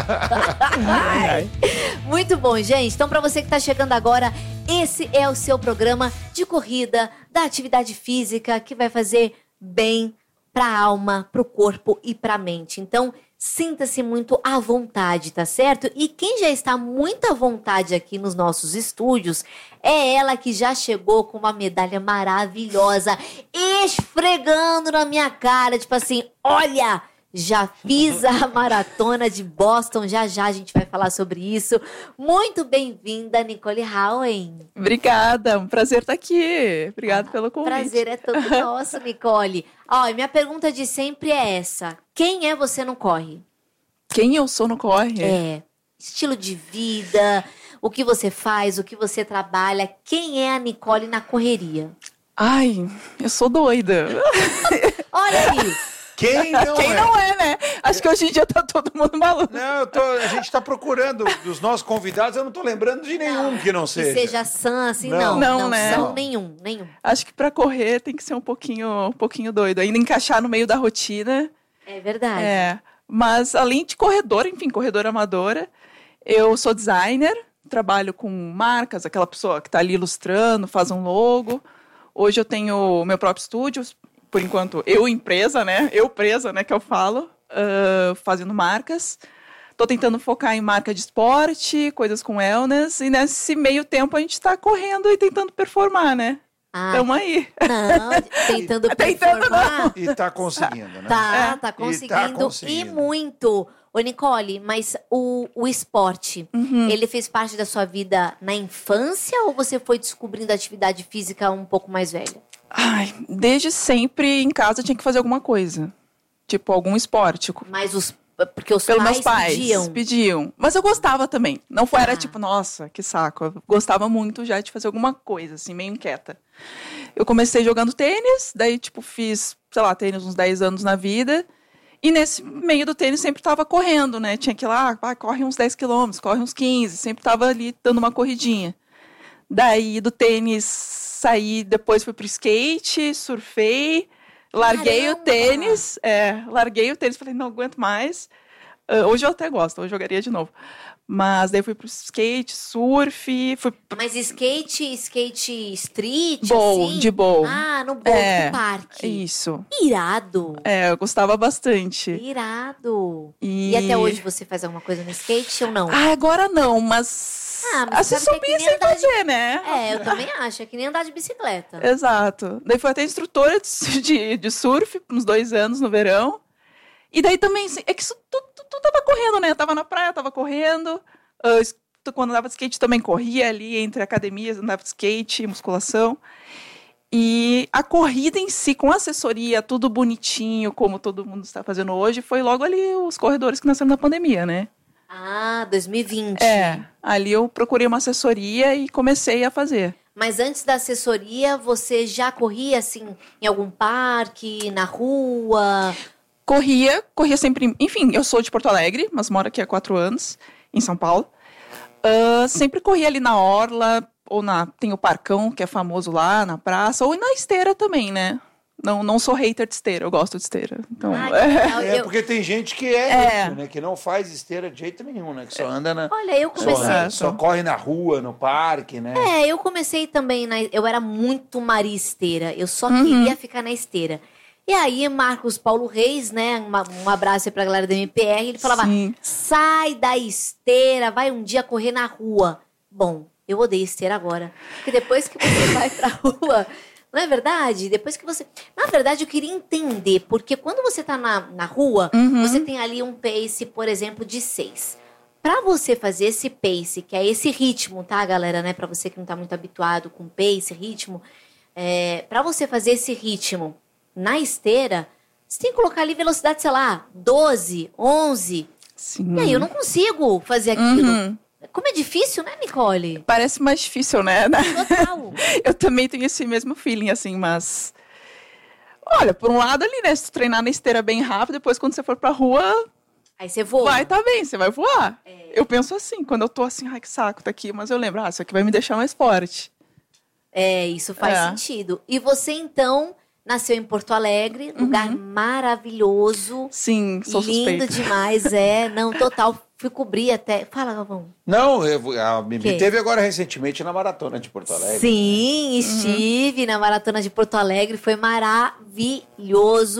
Speaker 9: Muito bom, gente. Então, pra você que tá chegando agora, esse é o seu programa de corrida, da atividade física, que vai fazer bem para a alma, para o corpo e para a mente. Então, sinta-se muito à vontade, tá certo? E quem já está muito à vontade aqui nos nossos estúdios é ela que já chegou com uma medalha maravilhosa, esfregando na minha cara, tipo assim, olha, já fiz a maratona de Boston, já a gente vai falar sobre isso. Muito bem-vinda, Nicole Howen.
Speaker 11: Obrigada, um prazer estar aqui. Obrigada pelo convite.
Speaker 9: Prazer é todo nosso, Nicole. Ó, minha pergunta de sempre é essa. Quem é você no corre?
Speaker 11: Quem eu sou no corre?
Speaker 9: É, estilo de vida, o que você faz, o que você trabalha. Quem é a Nicole na correria?
Speaker 11: Ai, eu sou doida.
Speaker 9: Olha aí.
Speaker 10: Quem não
Speaker 11: é, né? Acho que hoje em dia tá todo mundo maluco.
Speaker 10: Não, a gente tá procurando dos nossos convidados, eu não tô lembrando de nenhum que não seja.
Speaker 9: Que seja sã, assim,
Speaker 11: não, né?
Speaker 9: São nenhum.
Speaker 11: Acho que pra correr tem que ser um pouquinho doido. Ainda encaixar no meio da rotina.
Speaker 9: É verdade.
Speaker 11: É, mas além de corredora, enfim, corredora amadora, eu sou designer, trabalho com marcas, aquela pessoa que tá ali ilustrando, faz um logo. Hoje eu tenho meu próprio estúdio, por enquanto, empresa, né, que eu falo, fazendo marcas. Tô tentando focar em marca de esporte, coisas com wellness, e nesse meio tempo a gente tá correndo e tentando performar, né? Tamo aí.
Speaker 9: Não, tentando performar.
Speaker 10: E tá conseguindo, né?
Speaker 9: Tá conseguindo. E muito. Ô, Nicole, mas o esporte, ele fez parte da sua vida na infância ou você foi descobrindo a atividade física um pouco mais velha?
Speaker 11: Ai, desde sempre em casa tinha que fazer alguma coisa. Tipo, algum esporte.
Speaker 9: Mas porque os
Speaker 11: meus pais pediam. Mas eu gostava também. Não foi, era tipo, nossa, que saco. Eu gostava muito já de fazer alguma coisa, assim, meio inquieta. Eu comecei jogando tênis, daí, tipo, fiz, sei lá, tênis uns 10 anos na vida. E nesse meio do tênis sempre tava correndo, né? Tinha que ir lá, corre uns 10 quilômetros, corre uns 15. Sempre tava ali dando uma corridinha. Daí, do tênis, saí, depois fui pro skate, surfei. Larguei o tênis, falei, não aguento mais. Hoje eu até gosto, hoje eu jogaria de novo. Mas daí fui pro skate, surf,
Speaker 9: Mas skate street,
Speaker 11: bowl,
Speaker 9: assim?
Speaker 11: de bowl.
Speaker 9: Ah, no bowl do parque.
Speaker 11: Isso.
Speaker 9: Irado.
Speaker 11: Eu gostava bastante.
Speaker 9: Irado. E até hoje você faz alguma coisa no skate ou não?
Speaker 11: Agora não, mas se subir sem fazer, né?
Speaker 9: Eu também acho, é que nem andar de bicicleta.
Speaker 11: Exato. Daí fui até instrutora de surf, uns 2 anos no verão. E daí também, é que isso tudo tava correndo, né? Eu tava na praia, tava correndo. Quando andava de skate também corria ali entre academias, andava de skate, musculação. E a corrida em si, com assessoria, tudo bonitinho, como todo mundo está fazendo hoje, foi logo ali os corredores que nasceram na pandemia, né?
Speaker 9: 2020.
Speaker 11: Ali eu procurei uma assessoria e comecei a fazer.
Speaker 9: Mas antes da assessoria, você já corria, assim, em algum parque, na rua?
Speaker 11: Corria sempre... Enfim, eu sou de Porto Alegre, mas moro aqui há 4 anos, em São Paulo. Sempre corria ali na orla, ou tem o Parcão, que é famoso lá, na praça, ou na esteira também, né? Não sou hater de esteira, eu gosto de esteira. Então,
Speaker 10: porque tem gente que isso, né? Que não faz esteira de jeito nenhum, né? Que só anda na...
Speaker 9: Olha, eu comecei...
Speaker 10: Só corre na rua, no parque, né?
Speaker 9: Eu comecei também, eu era muito Maria Esteira. Eu só queria ficar na esteira. E aí, Marcos Paulo Reis, né? Um abraço aí pra galera da MPR. Ele falava, sai da esteira, vai um dia correr na rua. Bom, eu odeio esteira agora. Porque depois que você vai pra rua... Não é verdade? Depois que você... Na verdade, eu queria entender, porque quando você tá na rua, você tem ali um pace, por exemplo, de 6. Pra você fazer esse pace, que é esse ritmo, tá, galera? Né? Pra você que não tá muito habituado com pace, ritmo. Pra você fazer esse ritmo na esteira, você tem que colocar ali velocidade, sei lá, 12, 11.
Speaker 11: Sim.
Speaker 9: E aí eu não consigo fazer aquilo. Como é difícil, né, Nicole?
Speaker 11: Parece mais difícil, né?
Speaker 9: Total.
Speaker 11: Eu também tenho esse mesmo feeling, assim, mas... Olha, por um lado ali, né? Se tu treinar na esteira bem rápido, depois quando você for pra rua...
Speaker 9: Aí você voa.
Speaker 11: Vai, tá bem, você vai voar. Eu penso assim, quando eu tô assim, ai, que saco, tá aqui. Mas eu lembro, isso aqui vai me deixar mais forte.
Speaker 9: Isso faz sentido. E você, então... Nasceu em Porto Alegre, lugar maravilhoso.
Speaker 11: Sim, sou suspeita.
Speaker 9: Lindo demais, não, total. Fui cobrir até... Fala, Galvão.
Speaker 10: Não, a Bibi teve agora recentemente na Maratona de Porto Alegre.
Speaker 9: Sim, estive na Maratona de Porto Alegre, foi maravilhoso.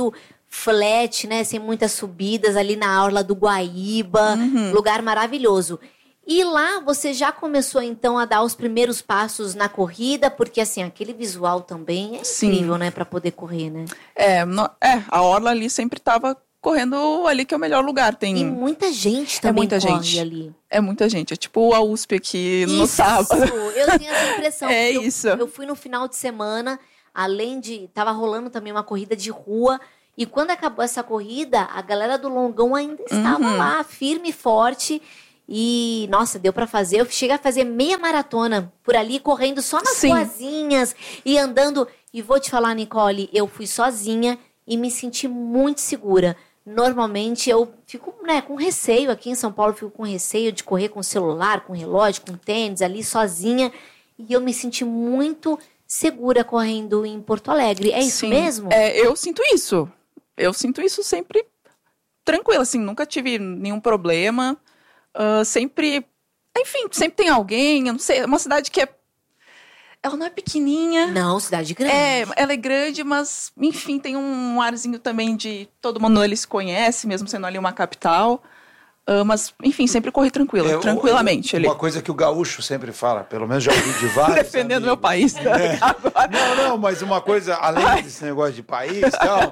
Speaker 9: flat, né? Sem muitas subidas ali na orla do Guaíba. Lugar maravilhoso. E lá você já começou, então, a dar os primeiros passos na corrida, porque, assim, aquele visual também é incrível, né? Pra poder correr, né?
Speaker 11: A orla ali sempre tava correndo ali, que é o melhor lugar.
Speaker 9: E muita gente também corre ali.
Speaker 11: É muita gente. É tipo a USP aqui no sábado.
Speaker 9: Eu tenho essa impressão.
Speaker 11: Isso.
Speaker 9: Eu fui no final de semana, além de... Tava rolando também uma corrida de rua. E quando acabou essa corrida, a galera do longão ainda estava lá, firme e forte. E, nossa, deu pra fazer. Eu cheguei a fazer meia maratona por ali, correndo só nas ruazinhas e andando. E vou te falar, Nicole, eu fui sozinha e me senti muito segura. Normalmente eu fico, né, com receio. Aqui em São Paulo eu fico com receio de correr com celular, com relógio, com tênis, ali sozinha. E eu me senti muito segura correndo em Porto Alegre. É isso mesmo?
Speaker 11: Eu sinto isso. Eu sinto isso sempre tranquila, assim. Nunca tive nenhum problema. Sempre tem alguém, eu não sei, é uma cidade que ela não é pequenininha.
Speaker 9: Não, cidade grande.
Speaker 11: Ela é grande, mas, enfim, tem um arzinho também de todo mundo ali se conhece, mesmo sendo ali uma capital. Mas, enfim, sempre corri tranquilamente ali.
Speaker 10: Uma coisa que o gaúcho sempre fala, pelo menos já ouvi de vários.
Speaker 11: Defendendo meu país.
Speaker 10: Não, mas uma coisa, além desse negócio de país,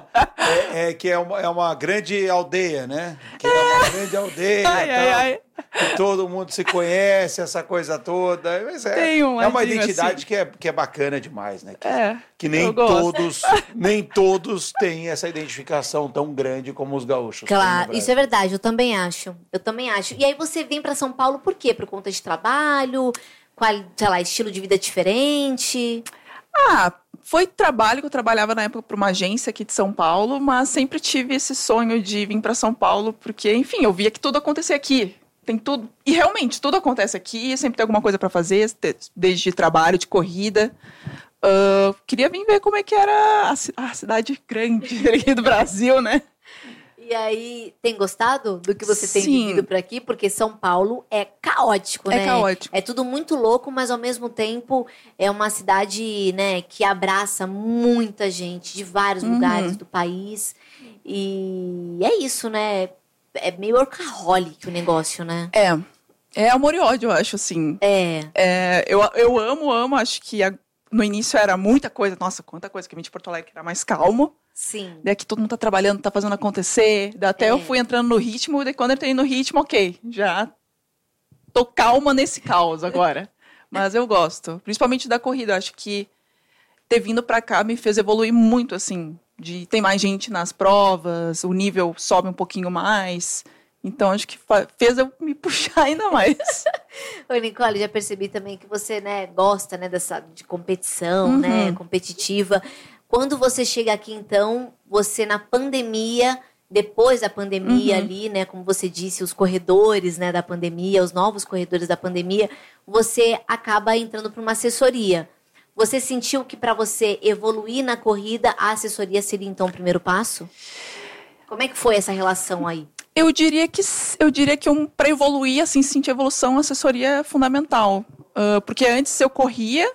Speaker 10: que é uma grande aldeia, né? Que é uma grande aldeia. Que todo mundo se conhece, essa coisa toda. Mas é uma identidade assim. que é bacana demais, né? Que nem todos têm essa identificação tão grande como os gaúchos.
Speaker 9: Claro, isso é verdade, eu também acho. E aí você vem pra São Paulo por quê? Por conta de trabalho? Estilo de vida diferente?
Speaker 11: Foi trabalho, que eu trabalhava na época para uma agência aqui de São Paulo, mas sempre tive esse sonho de vir para São Paulo, porque, enfim, eu via que tudo acontecia aqui. Tem tudo, e realmente, tudo acontece aqui, sempre tem alguma coisa para fazer, desde trabalho, de corrida. Queria vir ver como é que era a cidade grande aqui do Brasil, né?
Speaker 9: E aí, tem gostado do que você tem vivido por aqui? Porque São Paulo é caótico, né?
Speaker 11: É caótico.
Speaker 9: É tudo muito louco, mas ao mesmo tempo é uma cidade, né, que abraça muita gente de vários lugares do país. E é isso, né? É meio workaholic o negócio, né?
Speaker 11: É amor e ódio, eu acho, assim. Eu amo, acho que no início era muita coisa. Nossa, quanta coisa, que eu vim de Porto Alegre, que era mais calmo.
Speaker 9: Sim.
Speaker 11: Daí aqui todo mundo tá trabalhando, tá fazendo acontecer. Daí até eu fui entrando no ritmo, daí quando eu entrei no ritmo, já tô calma nesse caos agora. Mas eu gosto, principalmente da corrida. Acho que ter vindo pra cá me fez evoluir muito, assim. De ter mais gente nas provas, o nível sobe um pouquinho mais. Então, acho que fez eu me puxar ainda mais.
Speaker 9: Oi, Nicole, já percebi também que você, né, gosta, né, de competição, né, competitiva. Quando você chega aqui, então, você na pandemia, depois da pandemia ali, né, como você disse, os corredores, né, da pandemia, os novos corredores da pandemia, você acaba entrando para uma assessoria. Você sentiu que para você evoluir na corrida, a assessoria seria então o primeiro passo? Como é que foi essa relação aí?
Speaker 11: Eu diria que para evoluir, assim, sentir evolução, a assessoria é fundamental. Porque antes eu corria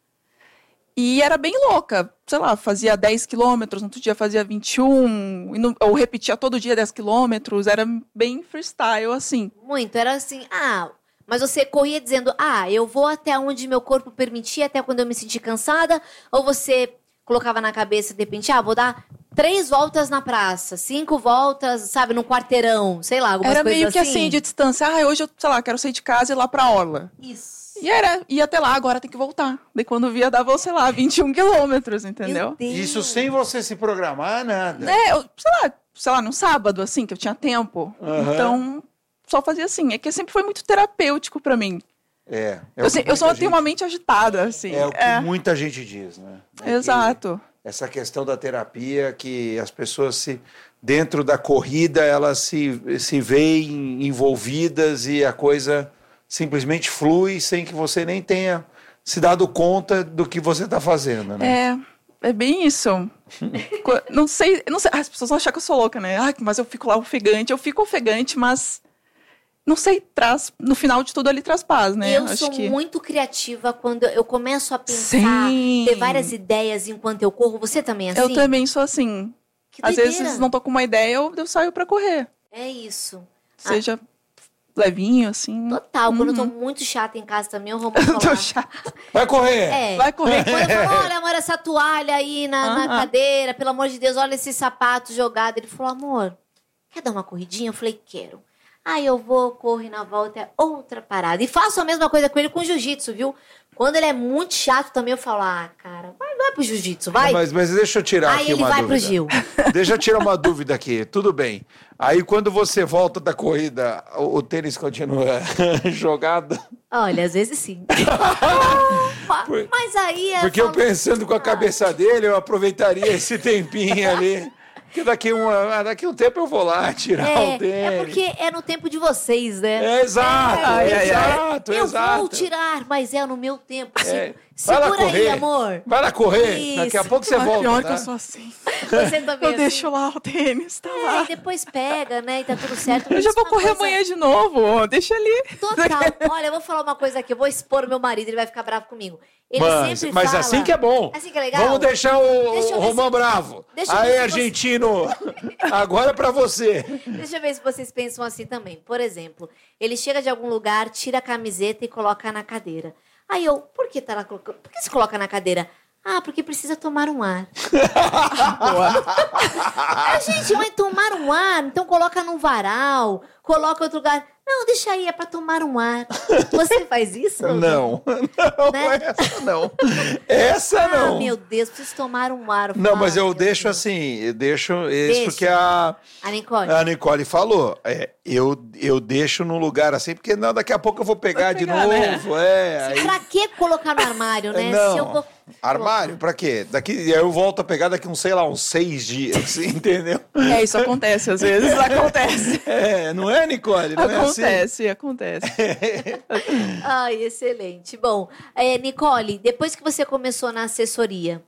Speaker 11: e era bem louca. Sei lá, fazia 10 quilômetros, no outro dia fazia 21, ou repetia todo dia 10 quilômetros. Era bem freestyle, assim.
Speaker 9: Muito, era assim, mas você corria dizendo, eu vou até onde meu corpo permitir, até quando eu me sentir cansada? Ou você colocava na cabeça, de repente, vou dar 3 voltas na praça, 5 voltas, sabe, no quarteirão, sei lá, algumas coisas assim?
Speaker 11: Era meio que assim, de distância. Hoje eu, sei lá, quero sair de casa e ir lá pra orla.
Speaker 9: Isso.
Speaker 11: E ia até lá, agora tem que voltar. Daí quando via, dava, sei lá, 21 quilômetros, entendeu?
Speaker 10: Isso sem você se programar, nada.
Speaker 11: Sei lá, num sábado, assim, que eu tinha tempo. Então, só fazia assim. É que sempre foi muito terapêutico pra mim. Eu só tenho uma mente agitada, assim.
Speaker 10: É o que muita gente diz, né?
Speaker 11: Exato.
Speaker 10: Essa questão da terapia, que as pessoas dentro da corrida, elas se veem envolvidas e a coisa simplesmente flui sem que você nem tenha se dado conta do que você está fazendo, né?
Speaker 11: É bem isso. Não sei, as pessoas vão achar que eu sou louca, né? Mas eu fico lá ofegante. Eu fico ofegante, mas não sei, no final de tudo ali traz paz, né?
Speaker 9: Eu sou muito criativa quando eu começo a pensar, ter várias ideias enquanto eu corro. Você também é assim?
Speaker 11: Eu também sou assim. Às vezes não tô com uma ideia, eu saio pra correr.
Speaker 9: É isso.
Speaker 11: Seja levinho, assim.
Speaker 9: Total. Quando eu tô muito chata em casa também, eu vou falar.
Speaker 11: Tô chata.
Speaker 10: Vai correr.
Speaker 11: Vai correr.
Speaker 9: Quando eu falo, olha, amor, essa toalha aí na cadeira, pelo amor de Deus, olha esse sapato jogado. Ele falou, amor, quer dar uma corridinha? Eu falei, quero. Aí eu vou, corro e na volta é outra parada. E faço a mesma coisa com ele com jiu-jitsu, viu? Quando ele é muito chato também, eu falo, cara, vai pro jiu-jitsu, vai.
Speaker 10: Mas deixa eu tirar aqui uma dúvida. Aí ele vai pro
Speaker 9: Gil.
Speaker 10: Deixa eu tirar uma dúvida aqui, tudo bem. Aí quando você volta da corrida, o tênis continua jogado?
Speaker 9: Olha, às vezes sim. Mas aí...
Speaker 10: Porque eu pensando com a cabeça dele, eu aproveitaria esse tempinho ali. Porque daqui um tempo eu vou lá tirar o tênis.
Speaker 9: É porque é no tempo de vocês, né?
Speaker 10: Exato.
Speaker 9: Eu vou tirar, mas é no meu tempo.
Speaker 10: Vai lá
Speaker 9: Segura
Speaker 10: correr.
Speaker 9: aí, amor.
Speaker 10: Vai lá correr.
Speaker 9: Isso.
Speaker 10: Daqui a pouco você volta.
Speaker 11: Pior
Speaker 10: tá?
Speaker 11: que eu sou assim.
Speaker 9: Você também
Speaker 11: eu deixo lá o tênis, tá lá.
Speaker 9: E depois pega, né? E tá tudo certo.
Speaker 11: Eu já vou correr amanhã de novo. Deixa ali.
Speaker 9: Total. Olha, eu vou falar uma coisa aqui. Eu vou expor o meu marido, ele vai ficar bravo comigo. Ele sempre
Speaker 10: mas
Speaker 9: fala...
Speaker 10: assim que é bom.
Speaker 9: Assim que é legal.
Speaker 10: Vamos deixar o Romão bravo. Aí, argentino. Agora é pra você.
Speaker 9: Deixa eu ver se vocês pensam assim também. Por exemplo, ele chega de algum lugar, tira a camiseta e coloca na cadeira. Aí eu, por que você coloca na cadeira? Porque precisa tomar um ar. Gente, mas tomar um ar, então coloca num varal, coloca em outro lugar. Não, deixa aí, é pra tomar um ar. Você faz isso?
Speaker 10: Não,
Speaker 9: né?
Speaker 10: Essa não. Essa não.
Speaker 9: Meu Deus, preciso tomar um ar.
Speaker 10: Não, mas eu deixo assim, eu deixo isso que a Nicole falou. Eu deixo num lugar assim, porque daqui a pouco eu vou pegar de novo.
Speaker 9: Né? Pra que colocar no armário, né?
Speaker 10: Não.
Speaker 9: Se eu vou...
Speaker 10: Armário? Pra quê? Eu volto a pegar daqui uns 6 dias, entendeu?
Speaker 11: Isso acontece às vezes, acontece.
Speaker 10: Não é, Nicole? Não
Speaker 11: acontece.
Speaker 9: Ai, excelente. Bom, Nicole, depois que você começou na assessoria,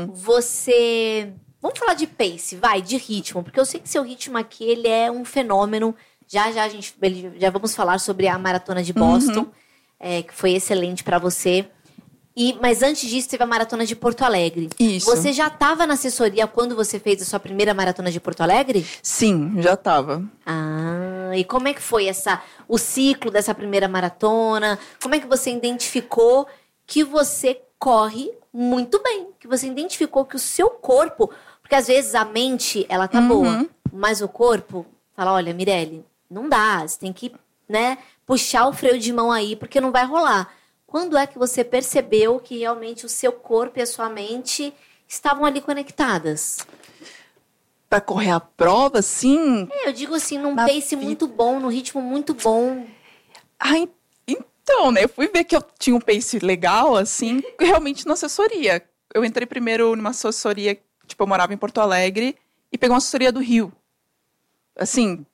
Speaker 9: você... Vamos falar de pace, de ritmo, porque eu sei que seu ritmo aqui, ele é um fenômeno. Já vamos falar sobre a Maratona de Boston, que foi excelente pra você. Mas antes disso, teve a Maratona de Porto Alegre.
Speaker 11: Isso.
Speaker 9: Você já estava na assessoria quando você fez a sua primeira Maratona de Porto Alegre?
Speaker 11: Sim, já estava.
Speaker 9: E como é que foi o ciclo dessa primeira maratona? Como é que você identificou que você corre muito bem? Que você identificou que o seu corpo... Porque às vezes a mente, ela tá boa, mas o corpo fala, olha, Mirelle, não dá, você tem que, puxar o freio de mão aí, porque não vai rolar. Quando é que você percebeu que realmente o seu corpo e a sua mente estavam ali conectadas?
Speaker 11: Pra correr a prova, sim?
Speaker 9: Eu digo assim, num pace muito bom, num ritmo muito bom.
Speaker 11: Então, eu fui ver que eu tinha um pace legal, assim, realmente na assessoria. Eu entrei primeiro numa assessoria, eu morava em Porto Alegre, e peguei uma assessoria do Rio. Assim,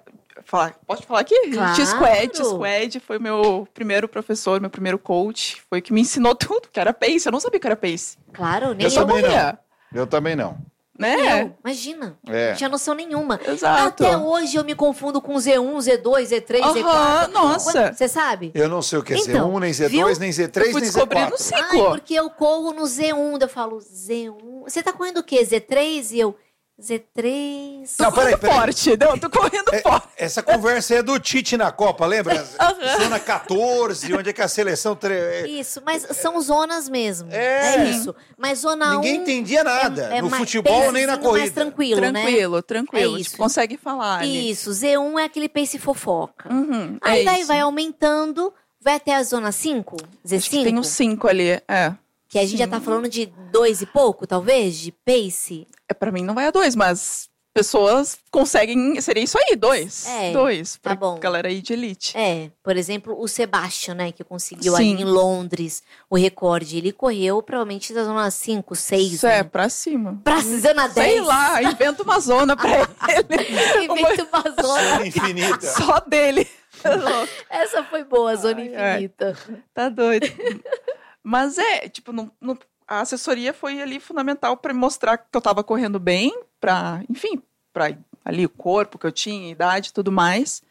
Speaker 11: pode falar aqui?
Speaker 9: Claro.
Speaker 11: T-Squad foi meu primeiro professor, meu primeiro coach. Foi o que me ensinou tudo, que era pace. Eu não sabia que era pace.
Speaker 9: Claro, nem
Speaker 10: eu também não. Eu também não.
Speaker 11: Né?
Speaker 9: Imagina. Não tinha noção nenhuma.
Speaker 11: Exato.
Speaker 9: Até hoje eu me confundo com Z1, Z2, Z3, Z4.
Speaker 11: Nossa.
Speaker 9: Você sabe?
Speaker 10: Eu não sei o que é Z1, nem Z2, nem Z3, nem Z4.
Speaker 11: No ciclo.
Speaker 9: Porque eu corro no Z1. Eu falo, Z1. Você tá correndo o quê? Z3? E eu... Z3...
Speaker 10: Não, peraí.
Speaker 11: Forte. Não, tô correndo forte.
Speaker 10: Essa conversa é do Tite na Copa, lembra? Zona 14, onde é que a seleção...
Speaker 9: Isso, mas são zonas mesmo. É isso. Mas zona 1...
Speaker 10: Ninguém entendia nada. No futebol, nem na corrida.
Speaker 9: Mais tranquilo, né?
Speaker 11: Tranquilo.
Speaker 9: É isso.
Speaker 11: Consegue falar ali.
Speaker 9: Isso. Z1 é aquele pace fofoca. Aí daí vai aumentando, vai até a zona 5? Z5?
Speaker 11: Acho que tem um 5 ali,
Speaker 9: Que a gente já tá falando de 2 e pouco, talvez, de pace.
Speaker 11: Pra mim não vai a 2, mas pessoas conseguem... Seria isso aí, 2. 2, pra galera aí de elite.
Speaker 9: Por exemplo, o Sebastian, né, que conseguiu ali em Londres o recorde. Ele correu provavelmente da zona 5, 6.
Speaker 11: Isso pra cima.
Speaker 9: Pra zona 10.
Speaker 11: Sei lá, inventa uma zona pra ele.
Speaker 9: Inventa uma zona
Speaker 10: infinita.
Speaker 11: Só dele.
Speaker 9: Essa foi boa, a zona infinita.
Speaker 11: Tá doido. Mas a assessoria foi ali fundamental para me mostrar que eu estava correndo bem, para ali o corpo que eu tinha, idade e tudo mais.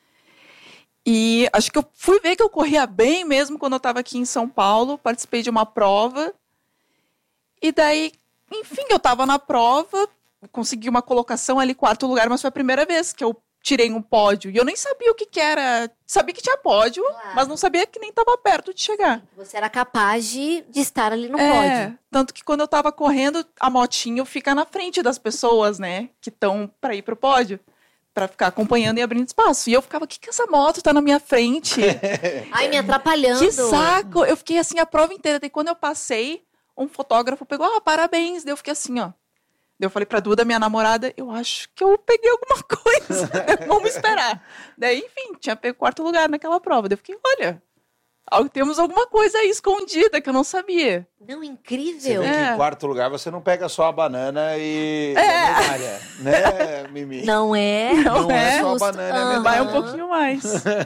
Speaker 11: E acho que eu fui ver que eu corria bem mesmo quando eu estava aqui em São Paulo, participei de uma prova. E daí, enfim, eu estava na prova consegui uma colocação ali, 4º lugar, mas foi a primeira vez que eu tirei um pódio. E eu nem sabia o que era. Sabia que tinha pódio, mas não sabia que nem estava perto de chegar.
Speaker 9: Você era capaz de estar ali no pódio.
Speaker 11: Tanto que quando eu tava correndo, a motinho fica na frente das pessoas, né? Que estão para ir pro pódio. Pra ficar acompanhando e abrindo espaço. E eu ficava, o que essa moto tá na minha frente?
Speaker 9: Ai, me atrapalhando.
Speaker 11: Que saco! Eu fiquei assim a prova inteira. Daí quando eu passei, um fotógrafo pegou, parabéns. Daí eu fiquei assim, ó. Daí eu falei pra Duda, minha namorada, eu acho que eu peguei alguma coisa. Vamos esperar. Daí, enfim, tinha pego 4º lugar naquela prova. Daí eu fiquei, olha, temos alguma coisa aí escondida que eu não sabia.
Speaker 9: Não, incrível.
Speaker 10: Você vê que em 4º lugar você não pega só a banana e a medalha, né, Mimi?
Speaker 9: Não é.
Speaker 10: Não é só a banana e a medalha.
Speaker 11: Vai um pouquinho mais.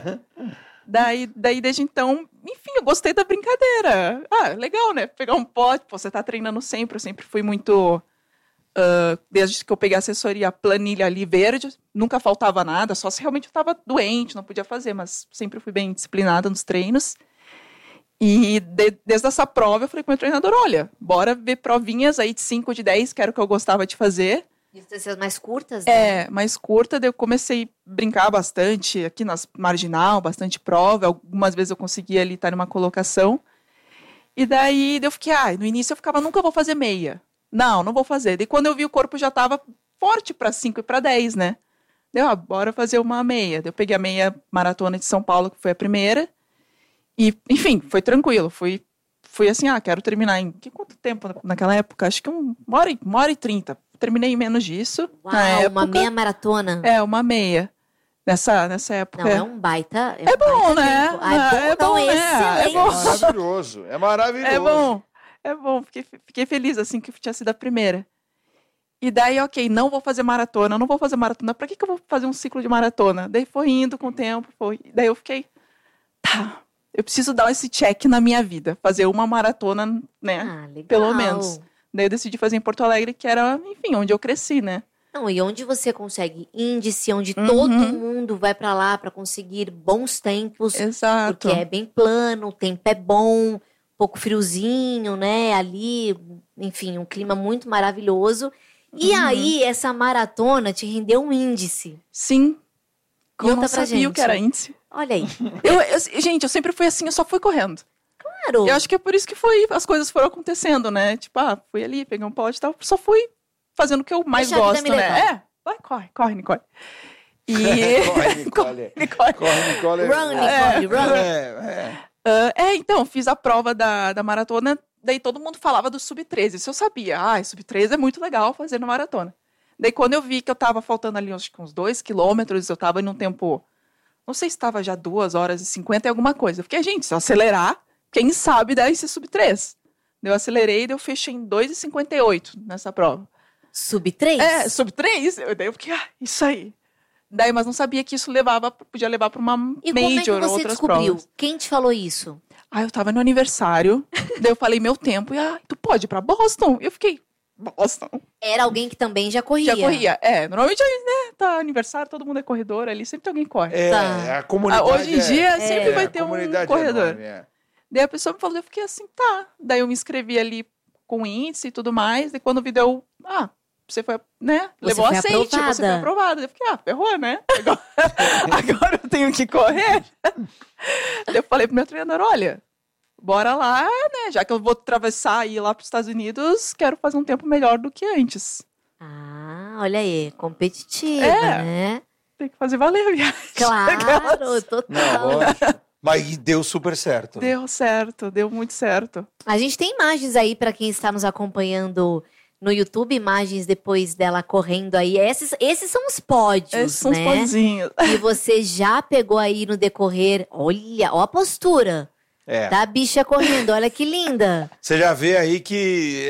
Speaker 11: Daí, desde então, enfim, eu gostei da brincadeira. Legal, né? Pegar um pote, você tá treinando sempre. Eu sempre fui muito... desde que eu peguei a assessoria, a planilha ali verde, nunca faltava nada, só se realmente eu estava doente, não podia fazer, mas sempre fui bem disciplinada nos treinos. E desde essa prova eu falei com o meu treinador, olha, bora ver provinhas aí de 5, de 10, que era o que eu gostava de fazer.
Speaker 9: Distâncias mais curtas, né?
Speaker 11: Mais curta, daí eu comecei a brincar bastante, aqui nas marginal, bastante prova, algumas vezes eu conseguia ali estar numa colocação. E daí eu fiquei, no início eu ficava, nunca vou fazer meia. Não vou fazer. Daí quando eu vi o corpo já tava forte para 5 e para 10, né? Daí, bora fazer uma meia. Daí eu peguei a meia maratona de São Paulo, que foi a primeira. E, enfim, foi tranquilo. Fui assim, quero terminar em... Quanto tempo naquela época? Acho que 1h30. Terminei em menos disso.
Speaker 9: Uau, na época. Uma meia maratona?
Speaker 11: Uma meia. Nessa época.
Speaker 9: Não, é um baita...
Speaker 11: É bom, né?
Speaker 9: É bom, excelente.
Speaker 10: É maravilhoso. É maravilhoso.
Speaker 11: É bom, fiquei feliz, assim, que tinha sido a primeira. E daí, não vou fazer maratona, não vou fazer maratona. Pra que eu vou fazer um ciclo de maratona? Daí foi indo com o tempo, Daí eu fiquei, eu preciso dar esse check na minha vida. Fazer uma maratona, né,
Speaker 9: legal.
Speaker 11: Pelo menos. Daí eu decidi fazer em Porto Alegre, que era, enfim, onde eu cresci, né.
Speaker 9: Não, e onde você consegue índice, onde todo mundo vai pra lá pra conseguir bons tempos.
Speaker 11: Exato.
Speaker 9: Porque é bem plano, o tempo é bom... pouco friozinho, né, ali, enfim, um clima muito maravilhoso. E aí, essa maratona te rendeu um índice.
Speaker 11: Sim.
Speaker 9: Conta
Speaker 11: eu não
Speaker 9: pra
Speaker 11: sabia
Speaker 9: gente.
Speaker 11: O que era índice.
Speaker 9: Olha aí.
Speaker 11: Gente, eu sempre fui assim, eu só fui correndo.
Speaker 9: Claro.
Speaker 11: Eu acho que é por isso que as coisas foram acontecendo, né? Tipo, fui ali, peguei um pote e tal, só fui fazendo o que eu mais gosto, né? Vai, corre, Nicole.
Speaker 10: Corre, Nicole. Corre, Nicole.
Speaker 9: Run, Nicole, run.
Speaker 11: Então, fiz a prova da maratona, daí todo mundo falava do sub-13. Isso eu sabia. Sub-13 é muito legal fazer na maratona. Daí quando eu vi que eu tava faltando ali acho que uns 2 quilômetros, eu tava em um tempo, não sei se estava já 2h50 e alguma coisa. Eu fiquei, gente, se eu acelerar, quem sabe dá esse sub-3. Daí eu acelerei e eu fechei em 2h58 nessa prova.
Speaker 9: Sub-3?
Speaker 11: Sub-3. Daí eu fiquei, isso aí. Daí, mas não sabia que isso podia levar para uma
Speaker 9: major ou outras provas. E
Speaker 11: como é que
Speaker 9: você descobriu? Quem te falou isso?
Speaker 11: Eu tava no aniversário, daí eu falei meu tempo, e tu pode ir pra Boston? E eu fiquei, Boston?
Speaker 9: Era alguém que também já corria.
Speaker 11: Já corria, normalmente, né, tá aniversário, todo mundo é corredor ali, sempre alguém corre.
Speaker 10: A comunidade
Speaker 11: hoje em dia, sempre vai ter um corredor.
Speaker 10: Enorme,
Speaker 11: Daí a pessoa me falou, eu fiquei assim, Daí eu me inscrevi ali com índice e tudo mais, daí quando o vídeo você foi, né? Levou aceite, você foi aprovada. Eu fiquei, ferrou, né? Agora eu tenho que correr. Daí eu falei pro meu treinador, olha, bora lá, né? Já que eu vou atravessar e ir lá pros Estados Unidos, quero fazer um tempo melhor do que antes.
Speaker 9: Olha aí, competitiva, né?
Speaker 11: Tem que fazer valer a viagem.
Speaker 9: Claro, total.
Speaker 10: Não, lógico. Mas deu super certo.
Speaker 11: Deu certo, deu muito certo.
Speaker 9: A gente tem imagens aí para quem está nos acompanhando no YouTube, imagens depois dela correndo aí. Esses são os pódios,
Speaker 11: esses são os podzinhos.
Speaker 9: E você já pegou aí no decorrer, olha, ó a postura da bicha correndo, olha que linda.
Speaker 10: Você já vê aí que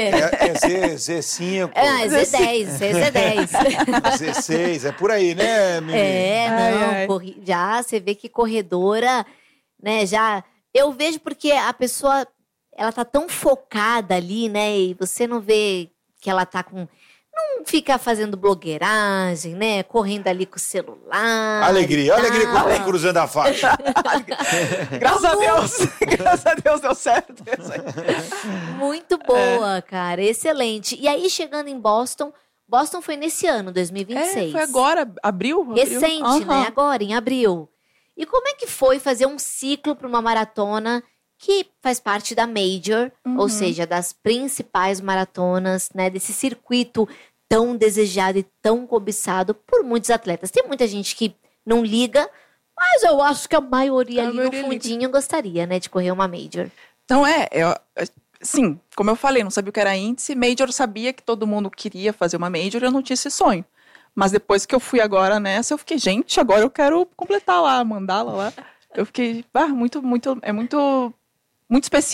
Speaker 10: Z5.
Speaker 9: Z10, Z10.
Speaker 10: Z6, é por aí, né, Mimi?
Speaker 9: Já você vê que corredora, né, já... Eu vejo porque a pessoa... Ela tá tão focada ali, né? E você não vê que ela tá com... Não fica fazendo blogueiragem, né? Correndo ali com o celular.
Speaker 10: Alegria cruzando a faixa.
Speaker 11: Graças a Deus deu certo.
Speaker 9: Muito boa, cara. Excelente. E aí, chegando em Boston, Boston foi nesse ano, 2026.
Speaker 11: Foi agora, abril?
Speaker 9: Recente, né? Agora, em abril. E como é que foi fazer um ciclo para uma maratona que faz parte da Major, ou seja, das principais maratonas, né? Desse circuito tão desejado e tão cobiçado por muitos atletas. Tem muita gente que não liga, mas eu acho que a maioria ali no fundinho gostaria, né? De correr uma Major.
Speaker 11: Então sim, como eu falei, não sabia o que era índice. Major, eu sabia que todo mundo queria fazer uma Major, eu não tinha esse sonho. Mas depois que eu fui agora nessa, eu fiquei, gente, agora eu quero completar lá, mandá-la lá. Eu fiquei, muito especial.